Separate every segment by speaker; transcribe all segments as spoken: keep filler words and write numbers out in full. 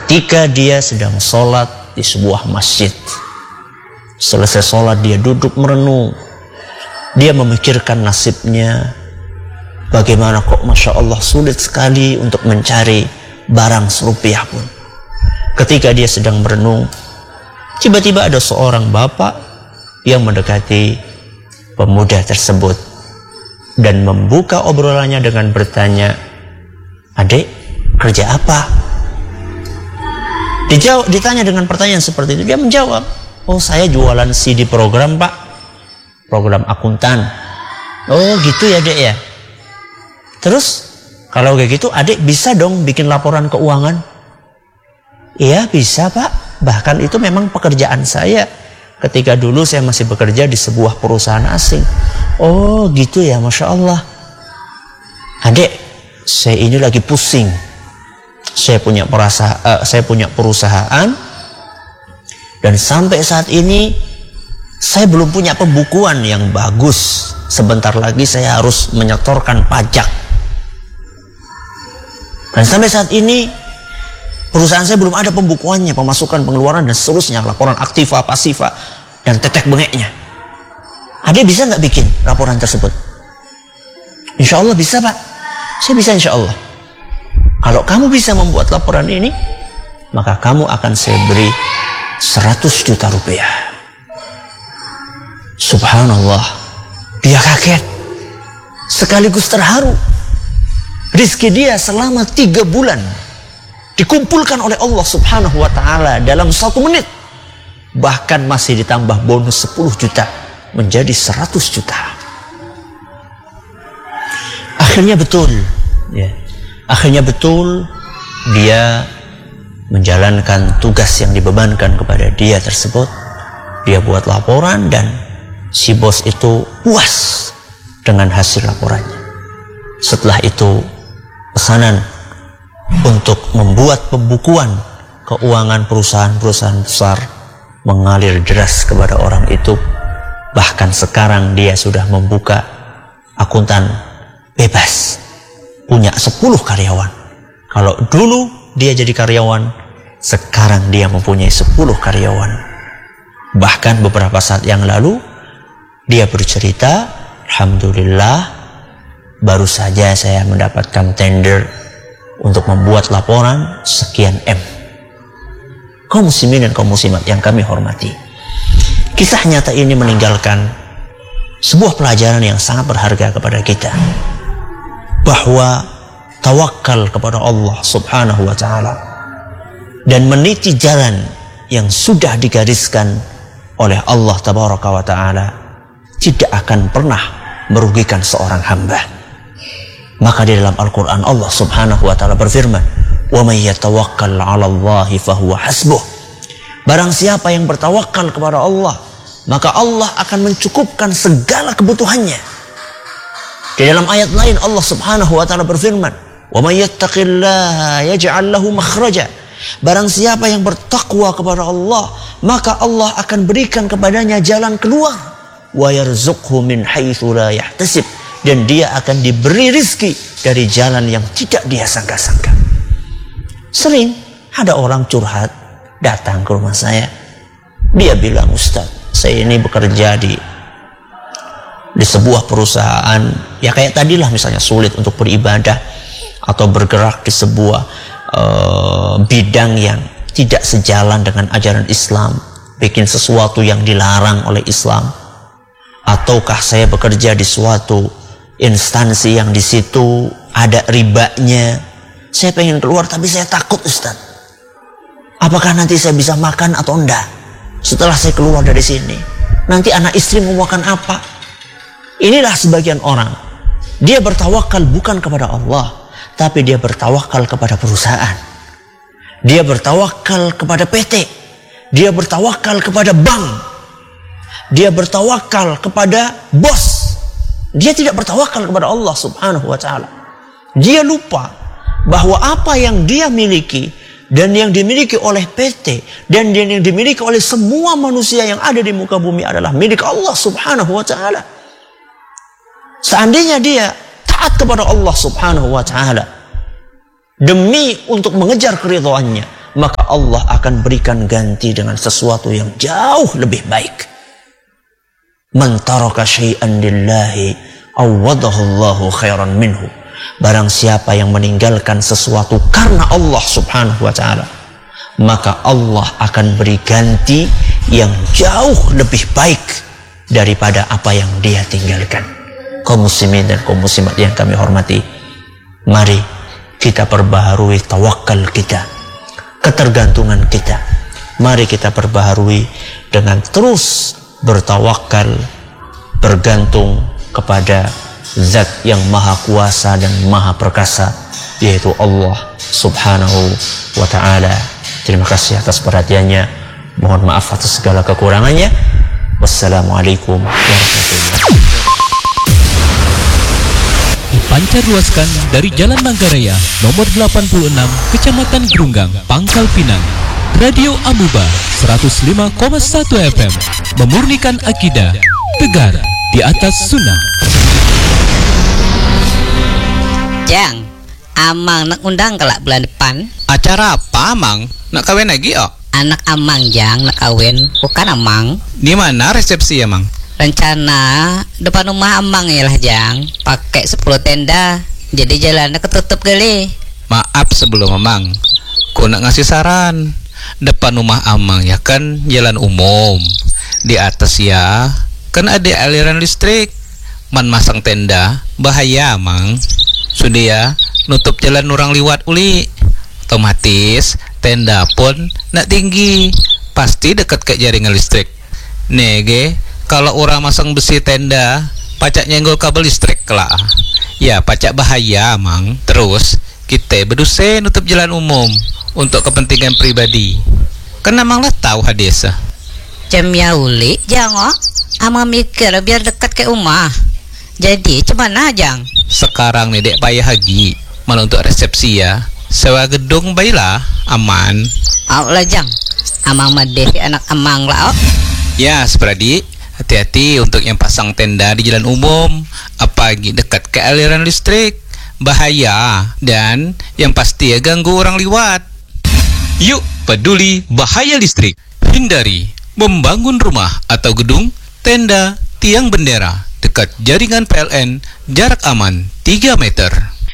Speaker 1: ketika dia sedang sholat di sebuah masjid. Selesai sholat dia duduk merenung. Dia memikirkan nasibnya. Bagaimana kok Masya Allah sulit sekali untuk mencari barang serupiah pun. Ketika dia sedang merenung, tiba-tiba ada seorang bapak yang mendekati pemuda tersebut dan membuka obrolannya dengan bertanya, "Adik, kerja apa?" Dijawab, ditanya dengan pertanyaan seperti itu, dia menjawab, "Oh, saya jualan C D program, Pak. Program akuntan." "Oh, gitu ya, Dek ya. Terus, kalau kayak gitu, Adik bisa dong bikin laporan keuangan?" "Iya, bisa, Pak. Bahkan itu memang pekerjaan saya ketika dulu saya masih bekerja di sebuah perusahaan asing." "Oh, gitu ya, Masya Allah. Adik, saya ini lagi pusing. Saya punya perasa, uh, saya punya perusahaan dan sampai saat ini saya belum punya pembukuan yang bagus. Sebentar lagi saya harus menyetorkan pajak. Dan sampai saat ini perusahaan saya belum ada pembukuannya, pemasukan, pengeluaran dan seterusnya, laporan aktiva, pasiva dan tetek bengeknya. Adik bisa nggak bikin laporan tersebut?" "Insya Allah bisa, Pak. Saya bisa insya Allah. Kalau kamu bisa membuat laporan ini, maka kamu akan saya beri seratus juta rupiah." Subhanallah, dia kaget sekaligus terharu. Rizki dia selama tiga bulan dikumpulkan oleh Allah Subhanahu wa ta'ala dalam satu menit. Bahkan masih ditambah bonus sepuluh juta menjadi seratus juta. Akhirnya betul ya. Akhirnya betul dia menjalankan tugas yang dibebankan kepada dia tersebut. Dia buat laporan dan si bos itu puas dengan hasil laporannya. Setelah itu pesanan untuk membuat pembukuan keuangan perusahaan-perusahaan besar mengalir deras kepada orang itu. Bahkan sekarang dia sudah membuka akuntan bebas, punya sepuluh karyawan. Kalau dulu dia jadi karyawan, sekarang dia mempunyai sepuluh karyawan. Bahkan beberapa saat yang lalu dia bercerita, "Alhamdulillah, baru saja saya mendapatkan tender untuk membuat laporan sekian M." Kaum muslimin dan kaum muslimat yang kami hormati, kisah nyata ini meninggalkan sebuah pelajaran yang sangat berharga kepada kita, bahwa tawakal kepada Allah Subhanahu wa ta'ala dan meniti jalan yang sudah digariskan oleh Allah Tabaraka wa ta'ala tidak akan pernah merugikan seorang hamba. Maka di dalam Al-Quran Allah Subhanahu wa ta'ala berfirman, "Wa may yatawakkal 'ala Allahi fahuwa hasbuh." Barang siapa yang bertawakal kepada Allah, maka Allah akan mencukupkan segala kebutuhannya. Di dalam ayat lain Allah Subhanahu wa ta'ala berfirman, "Wa may yattaqillaha yaj'al lahu makhraja." Barang siapa yang bertakwa kepada Allah, maka Allah akan berikan kepadanya jalan keluar. "Wa yarzuqhu min haitsu la yahtasib." Dan dia akan diberi rizki dari jalan yang tidak dia sangka-sangka. Sering ada orang curhat datang ke rumah saya. Dia bilang, "Ustaz, saya ini bekerja di di sebuah perusahaan, ya kayak tadilah misalnya sulit untuk beribadah atau bergerak di sebuah uh, bidang yang tidak sejalan dengan ajaran Islam, bikin sesuatu yang dilarang oleh Islam. Ataukah saya bekerja di suatu instansi yang di situ ada ribanya. Saya pengen keluar tapi saya takut, Ustaz. Apakah nanti saya bisa makan atau enggak setelah saya keluar dari sini? Nanti anak istri mau makan apa?" Inilah sebagian orang. Dia bertawakal bukan kepada Allah, tapi dia bertawakal kepada perusahaan. Dia bertawakal kepada P T. Dia bertawakal kepada bank. Dia bertawakal kepada bos. Dia tidak bertawakal kepada Allah Subhanahu wa ta'ala. Dia lupa bahwa apa yang dia miliki dan yang dimiliki oleh P T dan yang dimiliki oleh semua manusia yang ada di muka bumi adalah milik Allah Subhanahu wa ta'ala. Seandainya dia kepada Allah Subhanahu wa ta'ala demi untuk mengejar keridhaannya, maka Allah akan berikan ganti dengan sesuatu yang jauh lebih baik. Man taraka syai'an lillahi awadahu Allahu khairan minhu. Barang siapa yang meninggalkan sesuatu karena Allah subhanahu wa ta'ala, maka Allah akan beri ganti yang jauh lebih baik daripada apa yang dia tinggalkan. Kaum muslimin dan kaum muslimat yang kami hormati, mari kita perbaharui tawakal kita, ketergantungan kita. Mari kita perbaharui dengan terus bertawakal, bergantung kepada Zat yang maha kuasa dan maha perkasa, yaitu Allah subhanahu wa ta'ala. Terima kasih atas perhatiannya. Mohon maaf atas segala kekurangannya. Wassalamualaikum warahmatullahi wabarakatuh.
Speaker 2: Dipancar luaskan dari Jalan Manggarai nomor delapan puluh enam, Kecamatan Grunggang, Pangkal Pinang. Radio Amuba seratus lima koma satu F M, memurnikan akidah, tegar di atas sunnah.
Speaker 3: Jang, Amang nak undang kelak bulan depan.
Speaker 4: Acara apa, Amang? Nak kawin lagi, oh?
Speaker 3: Anak Amang, Jang, nak kawin. Bukan Amang.
Speaker 4: Di mana resepsi, Amang?
Speaker 3: Rencana depan rumah Amang ya lah, Jang. Pakai sepuluh tenda. Jadi jalannya ketutup kali.
Speaker 4: Maaf sebelum, Amang. Ku nak ngasih saran. Depan rumah Amang ya kan jalan umum. Di atas ya kan ada aliran listrik. Man masang tenda bahaya, Amang. Sudah ya, nutup jalan orang liwat uli. Otomatis tenda pun nak tinggi, pasti dekat ke jaringan listrik. Nege, kalau orang masang besi tenda, pacak nyenggol kabel listrik kelak. Ya, pacak bahaya, Mang. Terus kita berduse nutup jalan umum untuk kepentingan pribadi. Kan Amang lah tahu hadis.
Speaker 3: Jam ya uli, Jang, oh. Amang mikir biar dekat ke rumah. Jadi cemana, Jang?
Speaker 4: Sekarang nih dek payah lagi. Malah untuk resepsi ya, sewa gedung baiklah, aman.
Speaker 3: Oh lah, Jang. Amang madeh anak Amang lah, oh.
Speaker 4: Ya, Sepradi, hati-hati untuk yang pasang tenda di jalan umum, apalagi dekat ke aliran listrik. Bahaya, dan yang pasti ya ganggu orang liwat. Yuk, peduli bahaya listrik. Hindari membangun rumah atau gedung, tenda, tiang bendera dekat jaringan P L N, jarak aman tiga meter.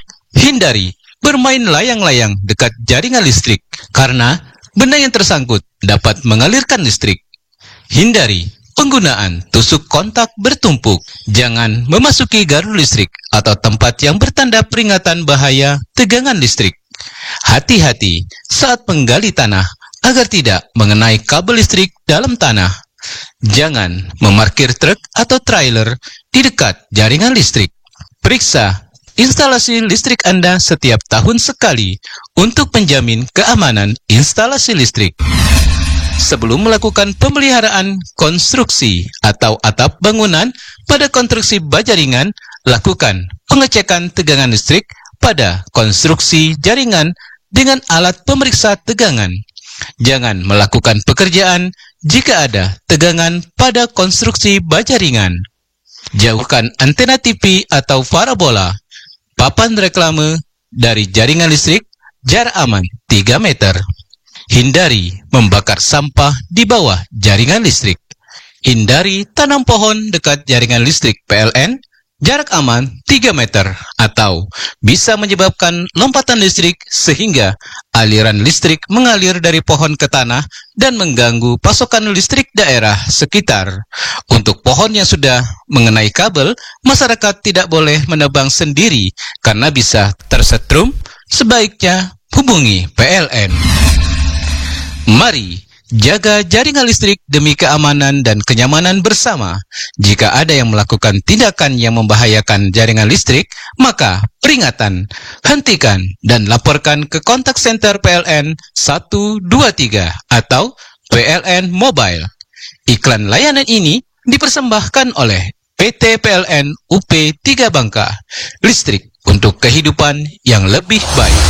Speaker 4: Hindari bermain layang-layang dekat jaringan listrik, karena benda yang tersangkut dapat mengalirkan listrik. Hindari penggunaan tusuk kontak bertumpuk. Jangan memasuki gardu listrik atau tempat yang bertanda peringatan bahaya tegangan listrik. Hati-hati saat menggali tanah agar tidak mengenai kabel listrik dalam tanah. Jangan memarkir truk atau trailer di dekat jaringan listrik. Periksa instalasi listrik Anda setiap tahun sekali untuk menjamin keamanan instalasi listrik. Sebelum melakukan pemeliharaan konstruksi atau atap bangunan pada konstruksi baja ringan, lakukan pengecekan tegangan listrik pada konstruksi jaringan dengan alat pemeriksa tegangan. Jangan melakukan pekerjaan jika ada tegangan pada konstruksi baja ringan. Jauhkan antena T V atau parabola, papan reklame dari jaringan listrik, jarak aman tiga meter. Hindari membakar sampah di bawah jaringan listrik. Hindari tanam pohon dekat jaringan listrik P L N, jarak aman tiga meter, atau bisa menyebabkan lompatan listrik sehingga aliran listrik mengalir dari pohon ke tanah dan mengganggu pasokan listrik daerah sekitar. Untuk pohon yang sudah mengenai kabel, masyarakat tidak boleh menebang sendiri karena bisa tersetrum. Sebaiknya hubungi P L N. Mari jaga jaringan listrik demi keamanan dan kenyamanan bersama. Jika ada yang melakukan tindakan yang membahayakan jaringan listrik, maka peringatan, hentikan, dan laporkan ke kontak center P L N satu dua tiga atau P L N Mobile. Iklan layanan ini dipersembahkan oleh P T P L N U P tiga Bangka. Listrik untuk kehidupan yang lebih baik.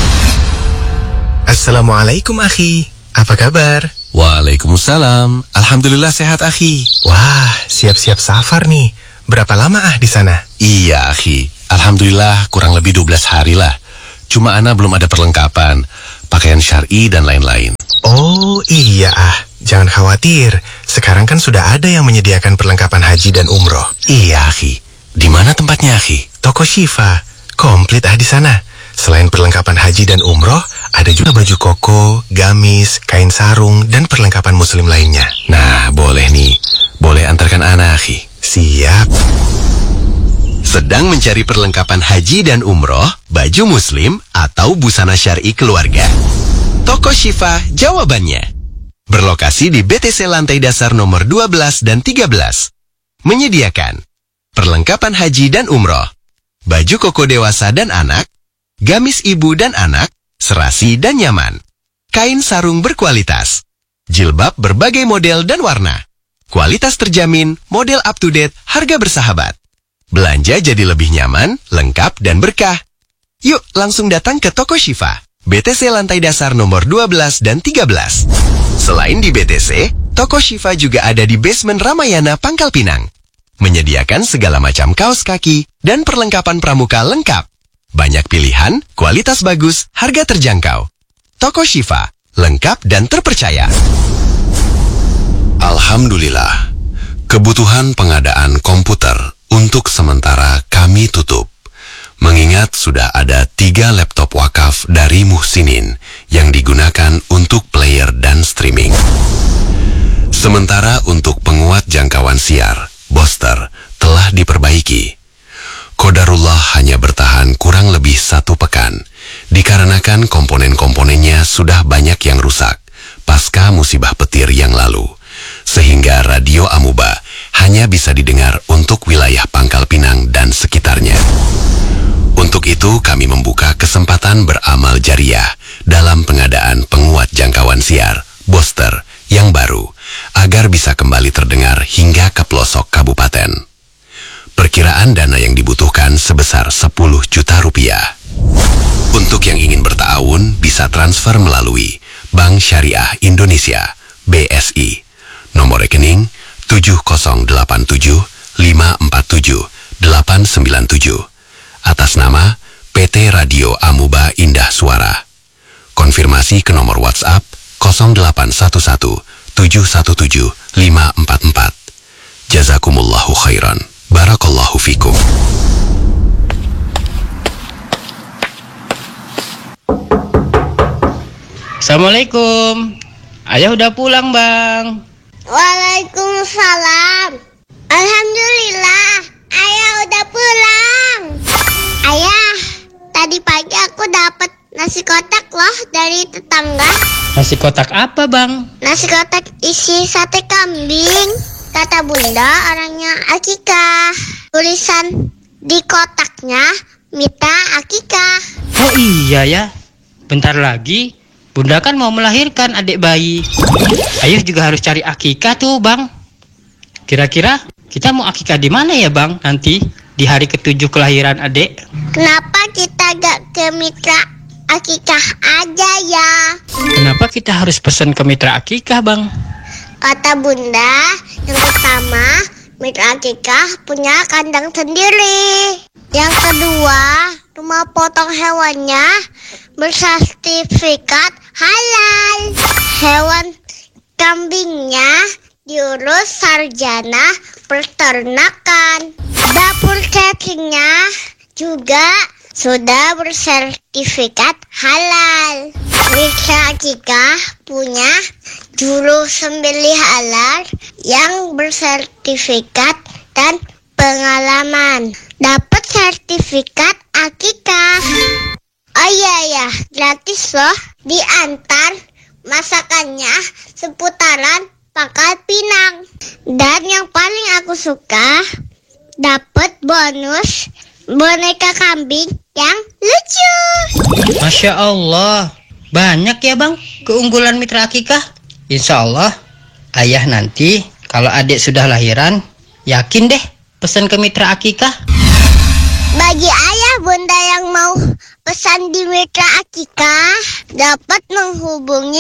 Speaker 5: Assalamualaikum, akhi. Apa kabar?
Speaker 6: Waalaikumsalam. Alhamdulillah sehat, akhi.
Speaker 5: Wah, siap-siap safar nih. Berapa lama ah di sana?
Speaker 6: Iya, akhi. Alhamdulillah kurang lebih dua belas hari lah. Cuma ana belum ada perlengkapan. pakaian syar'i, dan lain-lain.
Speaker 5: Oh iya ah, jangan khawatir. Sekarang kan sudah ada yang menyediakan perlengkapan haji dan umroh.
Speaker 6: Iya, Akhi. Di mana tempatnya, Akhi?
Speaker 5: Toko Syifa, komplit ah di sana. Selain perlengkapan haji dan umroh, ada juga baju koko, gamis, kain sarung, dan perlengkapan muslim lainnya.
Speaker 6: Nah, boleh nih. Boleh antarkan ana, Akhi?
Speaker 5: Siap.
Speaker 6: Sedang mencari perlengkapan haji dan umroh, baju muslim, atau busana syar'i keluarga? Toko Syifa jawabannya. Berlokasi di B T C lantai dasar nomor dua belas dan tiga belas. Menyediakan perlengkapan haji dan umroh, baju koko dewasa dan anak, gamis ibu dan anak, serasi dan nyaman, kain sarung berkualitas, jilbab berbagai model dan warna, kualitas terjamin, model up to date, harga bersahabat. Belanja jadi lebih nyaman, lengkap, dan berkah. Yuk langsung datang ke Toko Syifa, B T C lantai dasar nomor dua belas dan tiga belas. Selain di B T C, Toko Syifa juga ada di basement Ramayana, Pangkal Pinang. Menyediakan segala macam kaos kaki dan perlengkapan pramuka lengkap. Banyak pilihan, kualitas bagus, harga terjangkau. Toko Syifa, lengkap dan terpercaya.
Speaker 7: Alhamdulillah, kebutuhan pengadaan komputer untuk sementara kami tutup. Mengingat sudah ada tiga laptop wakaf dari Muhsinin yang digunakan untuk player dan streaming. Sementara untuk penguat jangkauan siar, Boster, telah diperbaiki. Qadarullah hanya bertahan kurang lebih satu pekan, dikarenakan komponen-komponennya sudah banyak yang rusak pasca musibah petir yang lalu, sehingga radio Amuba hanya bisa didengar untuk wilayah Pangkal Pinang dan sekitarnya. Untuk itu kami membuka kesempatan beramal jariah dalam pengadaan penguat jangkauan siar, Boster, yang baru, agar bisa kembali terdengar hingga ke pelosok kabupaten. Perkiraan dana yang dibutuhkan sebesar sepuluh juta rupiah. Untuk yang ingin bertaawun bisa transfer melalui Bank Syariah Indonesia, B S I, nomor rekening tujuh nol delapan tujuh lima empat tujuh delapan sembilan tujuh, atas nama P T Radio Amuba Indah Suara. Konfirmasi ke nomor WhatsApp nol delapan satu satu tujuh satu tujuh lima empat empat. Jazakumullahu khairan. Barakallahu fikum.
Speaker 8: Assalamualaikum. Ayah udah pulang, Bang.
Speaker 9: Waalaikumsalam. Alhamdulillah, ayah udah pulang. Ayah, tadi pagi aku dapat nasi kotak loh dari tetangga.
Speaker 8: Nasi kotak apa, Bang?
Speaker 9: Nasi kotak isi sate kambing. Kata bunda, orangnya akikah. Tulisan di kotaknya, Mita akikah.
Speaker 8: Oh iya ya. Bentar lagi bunda kan mau melahirkan adik bayi. Ayah juga harus cari akikah tuh, Bang. Kira-kira kita mau akikah di mana ya, Bang? Nanti di hari ketujuh kelahiran adik.
Speaker 9: Kenapa kita gak ke mitra akikah aja ya?
Speaker 8: Kenapa kita harus pesan ke mitra akikah, Bang?
Speaker 9: Kata bunda, yang pertama, mitra akikah punya kandang sendiri. Yang kedua, rumah potong hewannya bersertifikat halal. Hewan kambingnya diurus sarjana peternakan. Dapur cateringnya juga sudah bersertifikat halal. Mitra akikah punya juru sembelih halal yang bersertifikat dan pengalaman. Dapat sertifikat akikah. Oh iya ya, gratis loh. Diantar masakannya seputaran Pangkal Pinang. Dan yang paling aku suka, dapat bonus boneka kambing yang lucu.
Speaker 8: Masya Allah, banyak ya, Bang, keunggulan mitra akikah. Insya Allah, ayah nanti kalau adik sudah lahiran, yakin deh pesan ke mitra akikah.
Speaker 9: Bagi ayah bunda yang mau pesan di mitra akikah, dapat menghubungi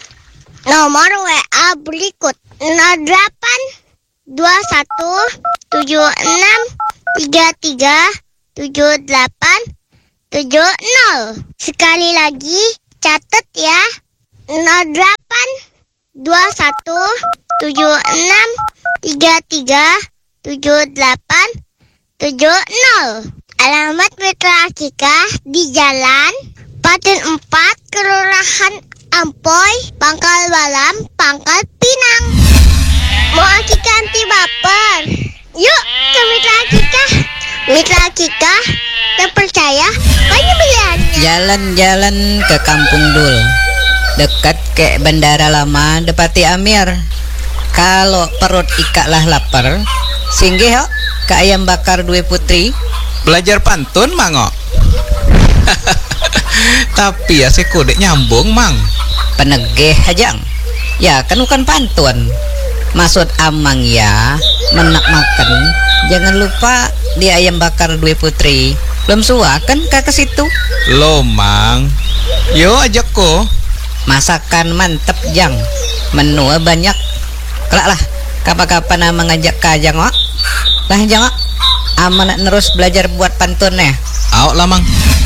Speaker 9: nomor W A berikut nol delapan dua satu tujuh enam tiga tiga tujuh delapan tujuh nol. Sekali lagi, Catat ya. nol delapan dua satu tujuh enam tiga tiga tujuh delapan tujuh nol. Alamat Mitra Akikah di Jalan Paten empat, Kelurahan Ampoy, Pangkal Balam, Pangkal Pinang. Mau akikah anti baper? Yuk ke Mitra Akikah. Mitra Akikah terpercaya, banyak pilihannya.
Speaker 3: Jalan-jalan ke Kampung Dul, dekat ke Bandara Lama Depati Amir. Kalau perut Ika lah lapar, singgih yuk ke Ayam Bakar Dua Putri.
Speaker 4: Belajar pantun, Mango. Tapi ya si kode nyambung, Mang.
Speaker 3: Penegeh hajang. Ya kan bukan pantun. Maksud amang ya, menak makan. Jangan lupa di Ayam Bakar Dua Putri. Belum suah kan kakak situ?
Speaker 4: Lo, Mang. Yo ajak ko.
Speaker 3: Masakan mantep jang. Menu banyak. Kelak lah, kapan-kapan amang ngajak kajang wak. Lah jang wak. Aman terus belajar buat pantunnya.
Speaker 4: Awak lamang.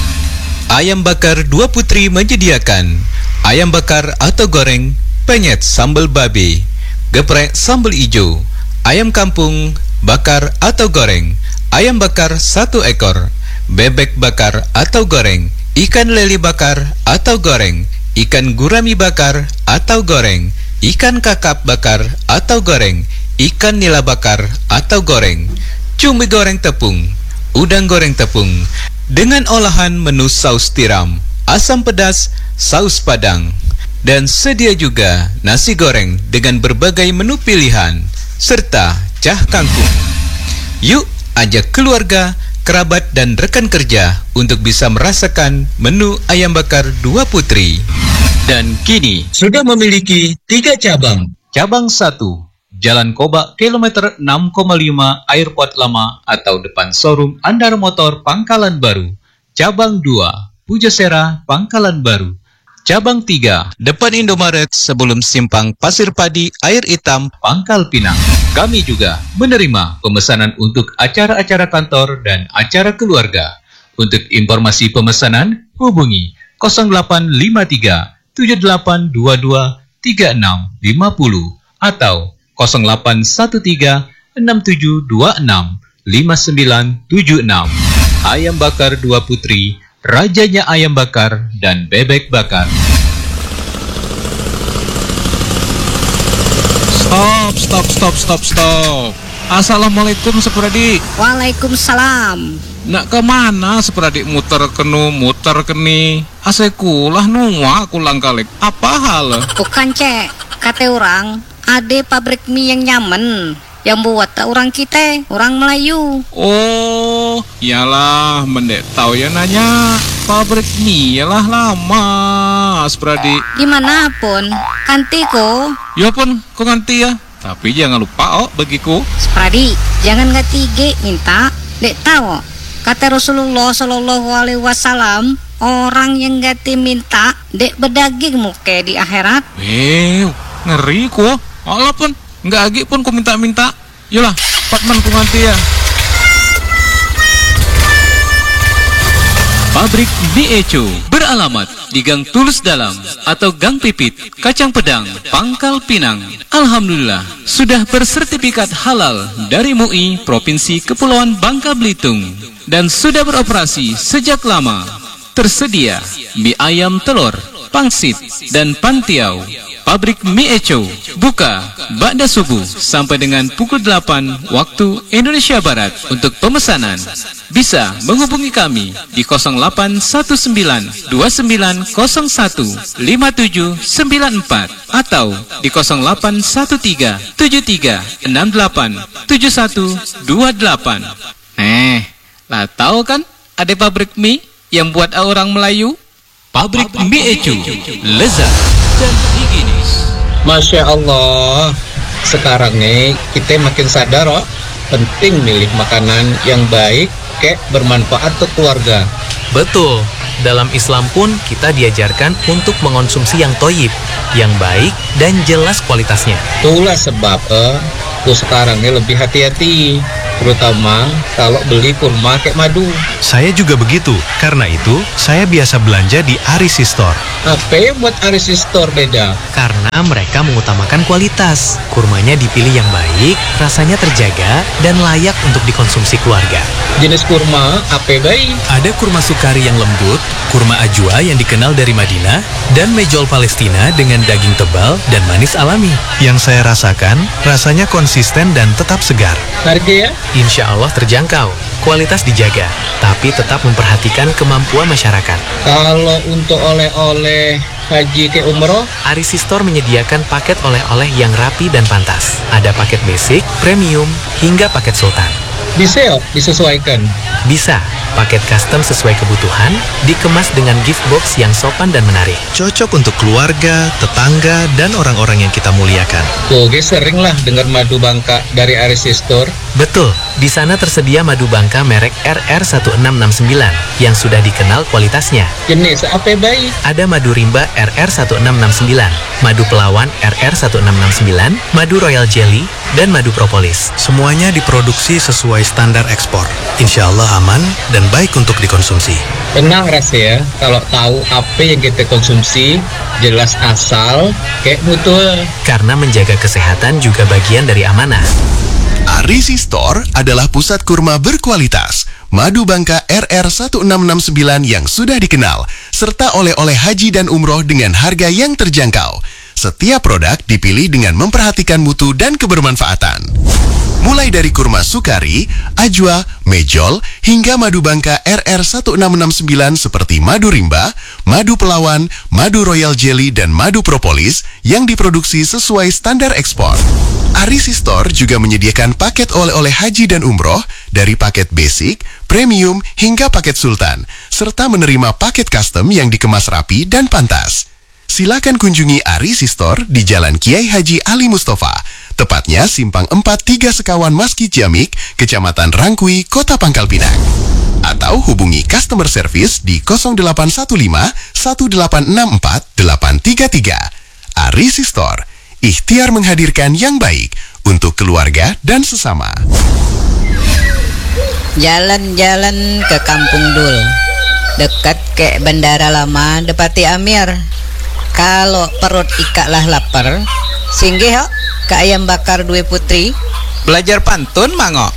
Speaker 4: Ayam Bakar Dua Putri menyediakan ayam bakar atau goreng, penyet sambal babi, geprek sambal ijo, ayam kampung bakar atau goreng, ayam bakar satu ekor, bebek bakar atau goreng, ikan lele bakar atau goreng, ikan gurami bakar atau goreng, ikan kakap bakar atau goreng, ikan nila bakar atau goreng, cumi goreng tepung, udang goreng tepung, dengan olahan menu saus tiram, asam pedas, saus padang, dan sedia juga nasi goreng dengan berbagai menu pilihan, serta cah kangkung. Yuk ajak keluarga, kerabat, dan rekan kerja untuk bisa merasakan menu Ayam Bakar Dua Putri. Dan kini sudah memiliki tiga cabang. Cabang satu, Jalan Kobak kilometer enam koma lima Airport Lama atau depan showroom Andar Motor Pangkalan Baru. Cabang dua, Pujasera Pangkalan Baru. Cabang tiga, depan Indomaret sebelum simpang Pasir Padi Air Hitam Pangkal Pinang. Kami juga menerima pemesanan untuk acara-acara kantor dan acara keluarga. Untuk informasi pemesanan hubungi nol delapan lima tiga tujuh delapan dua dua tiga enam lima nol atau nol delapan satu tiga enam tujuh dua enam lima sembilan tujuh enam. Ayam Bakar Dua Putri, rajanya ayam bakar dan bebek bakar.
Speaker 10: Stop, stop, stop, stop, stop. Assalamualaikum Sepradik.
Speaker 3: Waalaikumsalam.
Speaker 10: Nak kemana Sepradik muter kenu, muter keni? Asekulah nuwa kulang kalik. Apa hal?
Speaker 3: Bukan cek, kata orang, ada pabrik mie yang nyaman. Yang buat tak orang kita, orang Melayu.
Speaker 10: Oh, iyalah, mendek tahu ya nanya. Pabrik mie lah lama, Sepradik.
Speaker 3: Dimanapun, kanti ko.
Speaker 10: Ya pun, kok nganti ya. Tapi jangan lupa oh bagiku.
Speaker 3: Sepradik, jangan gak tiga minta. Dek tahu, kata Rasulullah Shallallahu Alaihi Wasallam, orang yang gak minta, dek berdaging muka di akhirat.
Speaker 10: Eh, ngeri ku. Allah pun. Nggak agi pun ku minta-minta. Yolah, Patman ku nganti ya.
Speaker 2: Pabrik Mie Eco beralamat di Gang Tulus Dalam atau Gang Pipit, Kacang Pedang, Pangkal Pinang. Alhamdulillah, sudah bersertifikat halal dari M U I Provinsi Kepulauan Bangka Belitung dan sudah beroperasi sejak lama. Tersedia mie ayam telur, pangsit, dan pantiau. Pabrik Mie Eco buka ba'da subuh sampai dengan pukul delapan waktu Indonesia Barat. Untuk pemesanan bisa menghubungi kami di nol delapan satu sembilan dua sembilan nol satu lima tujuh sembilan empat atau di nol delapan satu tiga tujuh tiga enam delapan tujuh satu dua delapan. Eh, lah tahu kan ada pabrik mie yang buat orang Melayu? Pabrik Mie Eco, lezat dan higienis.
Speaker 4: Masya Allah, sekarang nih kita makin sadar oh, penting milih makanan yang baik, kayak bermanfaat untuk keluarga.
Speaker 11: Betul, dalam Islam pun kita diajarkan untuk mengonsumsi yang toyib, yang baik dan jelas kualitasnya.
Speaker 4: Itulah sebab eh, aku sekarang nih lebih hati-hati. terutama kalau beli kurma kayak madu.
Speaker 5: Saya juga begitu. Karena itu, saya biasa belanja di Arisi Store.
Speaker 4: Apa yang buat Arisi Store beda?
Speaker 11: Karena mereka mengutamakan kualitas. Kurmanya dipilih yang baik, rasanya terjaga, dan layak untuk dikonsumsi keluarga.
Speaker 4: Jenis kurma apa baik?
Speaker 11: Ada kurma sukari yang lembut, kurma ajwa yang dikenal dari Madinah, dan mejol Palestina dengan daging tebal dan manis alami.
Speaker 5: Yang saya rasakan, rasanya konsisten dan tetap segar.
Speaker 4: Harga ya?
Speaker 11: Insya Allah terjangkau, kualitas dijaga, tapi tetap memperhatikan kemampuan masyarakat.
Speaker 4: Kalau untuk oleh-oleh haji ke umroh,
Speaker 11: Arisi Store menyediakan paket oleh-oleh yang rapi dan pantas. Ada paket basic, premium, hingga paket sultan.
Speaker 4: Bisa ya? Disesuaikan?
Speaker 11: Bisa. Paket custom sesuai kebutuhan, dikemas dengan gift box yang sopan dan menarik.
Speaker 5: Cocok untuk keluarga, tetangga, dan orang-orang yang kita muliakan.
Speaker 4: Oke, sering lah dengar madu Bangka dari Arisi Store.
Speaker 11: Betul, di sana tersedia madu Bangka merek R R satu enam enam sembilan yang sudah dikenal kualitasnya.
Speaker 4: Jenis apa baik?
Speaker 11: Ada madu rimba R R satu enam enam sembilan, madu pelawan R R satu enam enam sembilan, madu royal jelly, dan madu propolis.
Speaker 5: Semuanya diproduksi sesuai standar ekspor. Insya Allah aman dan baik untuk dikonsumsi.
Speaker 4: Tenang rasa ya, kalau tahu apa yang kita konsumsi, jelas asal, kayak mutul.
Speaker 11: Karena menjaga kesehatan juga bagian dari amanah.
Speaker 6: Arisi Store adalah pusat kurma berkualitas. Madu Bangka R R satu enam enam sembilan yang sudah dikenal, serta oleh-oleh haji dan umroh dengan harga yang terjangkau. Setiap produk dipilih dengan memperhatikan mutu dan kebermanfaatan. Mulai dari kurma sukari, ajwa, mejol, hingga madu Bangka R R satu enam enam sembilan seperti madu rimba, madu pelawan, madu royal jelly, dan madu propolis yang diproduksi sesuai standar ekspor. Arisi Store juga menyediakan paket oleh-oleh haji dan umroh dari paket basic, premium, hingga paket sultan, serta menerima paket custom yang dikemas rapi dan pantas. Silakan kunjungi Arisi Store di Jalan Kiai Haji Ali Mustafa, tepatnya Simpang empat tiga Sekawan Masjid Jamik, Kecamatan Rangkui, Kota Pangkal Pinang. Atau hubungi customer service di nol delapan satu lima satu delapan enam empat delapan tiga tiga. Arisi Store, ikhtiar menghadirkan yang baik untuk keluarga dan sesama.
Speaker 3: Jalan-jalan ke Kampung Dul, dekat ke Bandara Lama Depati Amir. Kalau perut Ika lah lapar, singgih ho ke ayam bakar Due Putri.
Speaker 4: Belajar pantun, Mango.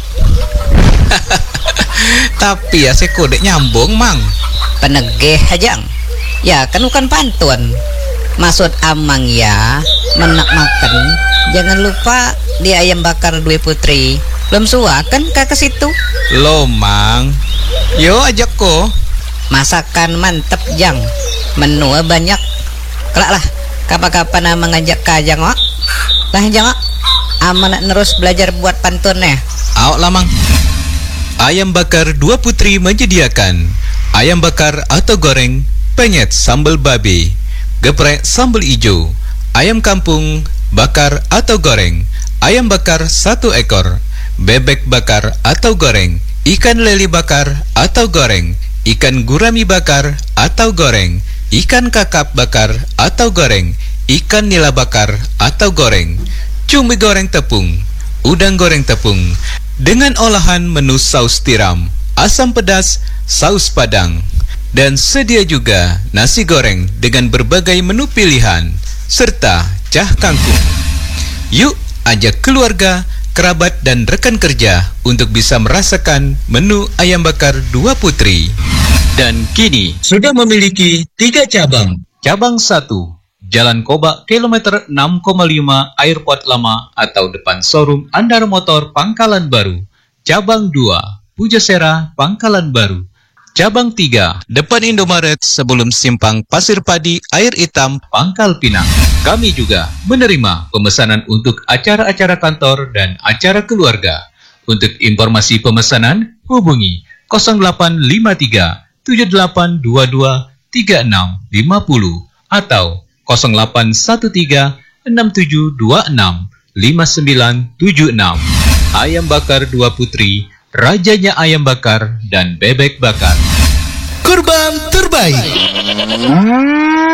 Speaker 4: Tapi ya saya kode nyambung, Mang.
Speaker 3: Penegeh hajang. Ya kan bukan pantun. Maksud amang ya, menak makan. Jangan lupa di ayam bakar Due Putri. Belum suah kan ke situ?
Speaker 4: Lo, Mang. Yo ajak ko.
Speaker 3: Masakan mantep jang. Menu banyak. Kelak lah, kapan-kapan ama ngajak kajang wak. Lah jang wak, ama nak nerus belajar buat pantunnya.
Speaker 4: Awak lamang. Ayam bakar Dua Putri menyediakan ayam bakar atau goreng, penyet sambal babi, geprek sambal ijo, ayam kampung bakar atau goreng, ayam bakar satu ekor, bebek bakar atau goreng, ikan lele bakar atau goreng, ikan gurami bakar atau goreng, ikan kakap bakar atau goreng, ikan nila bakar atau goreng, cumi goreng tepung, udang goreng tepung, dengan olahan menu saus tiram, asam pedas, saus padang, dan sedia juga nasi goreng dengan berbagai menu pilihan, serta cah kangkung. Yuk ajak keluarga, kerabat, dan rekan kerja untuk bisa merasakan menu ayam bakar Dua Putri. Dan kini sudah memiliki tiga cabang. Cabang satu, Jalan Kobak kilometer enam koma lima Airport Lama atau depan showroom Andar Motor Pangkalan Baru. Cabang dua, Pujasera Pangkalan Baru. Cabang tiga, depan Indomaret sebelum simpang Pasir Padi Air Hitam Pangkal Pinang. Kami juga menerima pemesanan untuk acara-acara kantor dan acara keluarga. Untuk informasi pemesanan hubungi nol delapan lima tiga tujuh delapan dua dua tiga enam lima nol atau nol delapan satu tiga enam tujuh dua enam lima sembilan tujuh enam. Ayam bakar Dua Putri, rajanya ayam bakar dan bebek bakar.
Speaker 6: Kurban terbaik.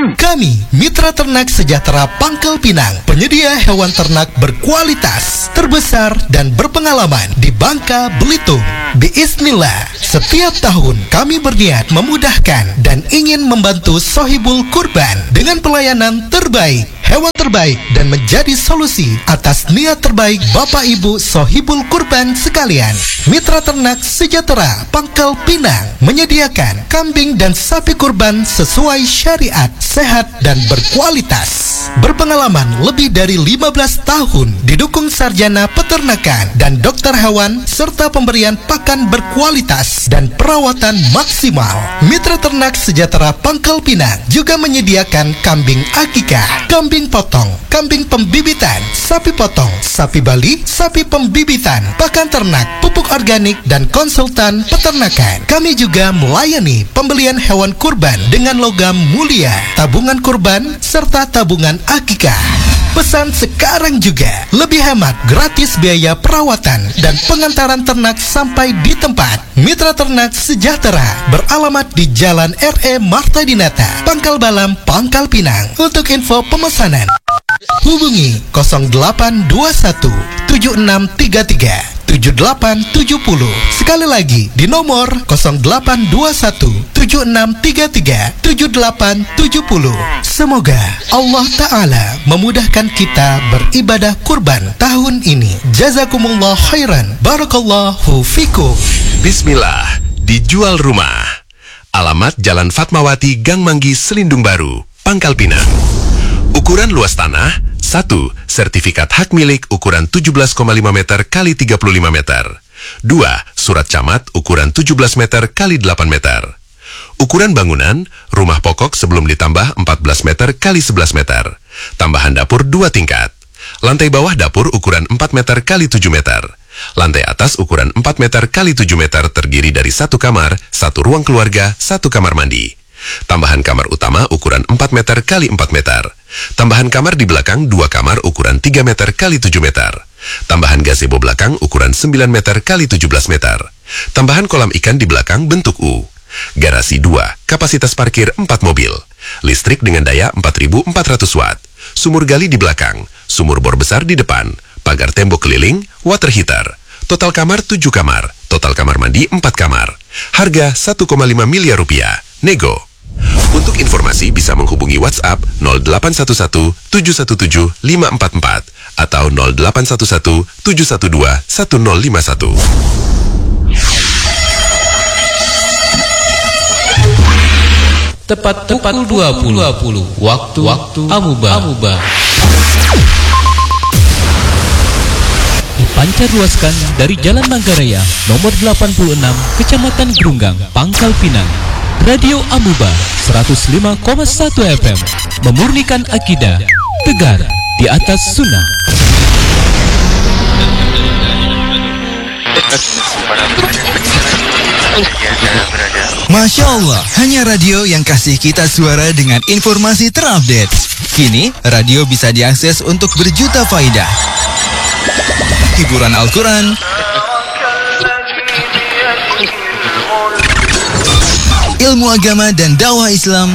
Speaker 12: Kami, Mitra Ternak Sejahtera Pangkal Pinang, penyedia hewan ternak berkualitas, terbesar, dan berpengalaman di Bangka, Belitung. Biiznillah, setiap tahun kami berniat memudahkan dan ingin membantu Sohibul Kurban dengan pelayanan terbaik, hewan terbaik, dan menjadi solusi atas niat terbaik Bapak Ibu Sohibul Kurban sekalian. Mitra Ternak Sejahtera Pangkal Pinang menyediakan kambing dan sapi kurban sesuai syariat, sehat dan berkualitas. Berpengalaman lebih dari lima belas tahun, didukung sarjana peternakan dan dokter hewan, serta pemberian pakan berkualitas dan perawatan maksimal. Mitra Ternak Sejahtera Pangkal Pinang juga menyediakan kambing akikah, kambing potong, kambing pembibitan, sapi potong, sapi Bali, sapi pembibitan, pakan ternak, pupuk organik, dan konsultan peternakan. Kami juga melayani pembelian hewan kurban dengan logam mulia, tabungan kurban, serta tabungan akikah. Pesan sekarang juga, lebih hemat, gratis biaya perawatan dan pengantaran ternak sampai di tempat. Mitra Ternak Sejahtera beralamat di Jalan R E Martadinata, Pangkal Balam, Pangkal Pinang. Untuk info pemesanan, hubungi nol delapan dua satu tujuh enam tiga tiga tujuh delapan tujuh nol. Sekali lagi di nomor nol delapan dua satu tujuh enam tiga tiga tujuh delapan tujuh nol. Semoga Allah Ta'ala memudahkan kita beribadah kurban tahun ini. Jazakumullah khairan. Barakallahu fikum.
Speaker 7: Bismillah, dijual rumah. Alamat Jalan Fatmawati, Gang Manggi, Selindung Baru, Pangkal Pinang. Ukuran luas tanah, satu. Sertifikat hak milik ukuran tujuh belas koma lima meter kali tiga puluh lima meter. dua. Surat camat ukuran tujuh belas meter kali delapan meter. Ukuran bangunan, rumah pokok sebelum ditambah empat belas meter kali sebelas meter. Tambahan dapur dua tingkat. Lantai bawah dapur ukuran empat meter kali tujuh meter. Lantai atas ukuran empat meter kali tujuh meter terdiri dari satu kamar, satu ruang keluarga, satu kamar mandi. Tambahan kamar utama ukuran empat meter kali empat meter. Tambahan kamar di belakang dua kamar ukuran tiga meter kali tujuh meter. Tambahan gazebo belakang ukuran sembilan meter kali tujuh belas meter. Tambahan kolam ikan di belakang bentuk U. Garasi dua, kapasitas parkir empat mobil. Listrik dengan daya empat ribu empat ratus watt. Sumur gali di belakang, sumur bor besar di depan. Pagar tembok keliling, water heater. Total kamar tujuh kamar, total kamar mandi empat kamar. Harga satu koma lima miliar rupiah. Nego. Untuk informasi bisa menghubungi WhatsApp nol delapan satu satu tujuh satu tujuh lima empat empat atau nol delapan satu satu tujuh satu dua satu nol lima satu.
Speaker 2: Tepat tepat dua puluh waktu waktu Amuba. Amuba. Dipancarluaskan dari Jalan Manggarai nomor delapan puluh enam, Kecamatan Grunggang, Pangkal Pinang. Radio Amuba seratus lima koma satu F M memurnikan akidah, tegar di atas sunnah.
Speaker 13: Masya Allah, hanya radio yang kasih kita suara dengan informasi terupdate. Kini, radio bisa diakses untuk berjuta faidah. Hiburan Al-Quran, ilmu agama dan dakwah Islam,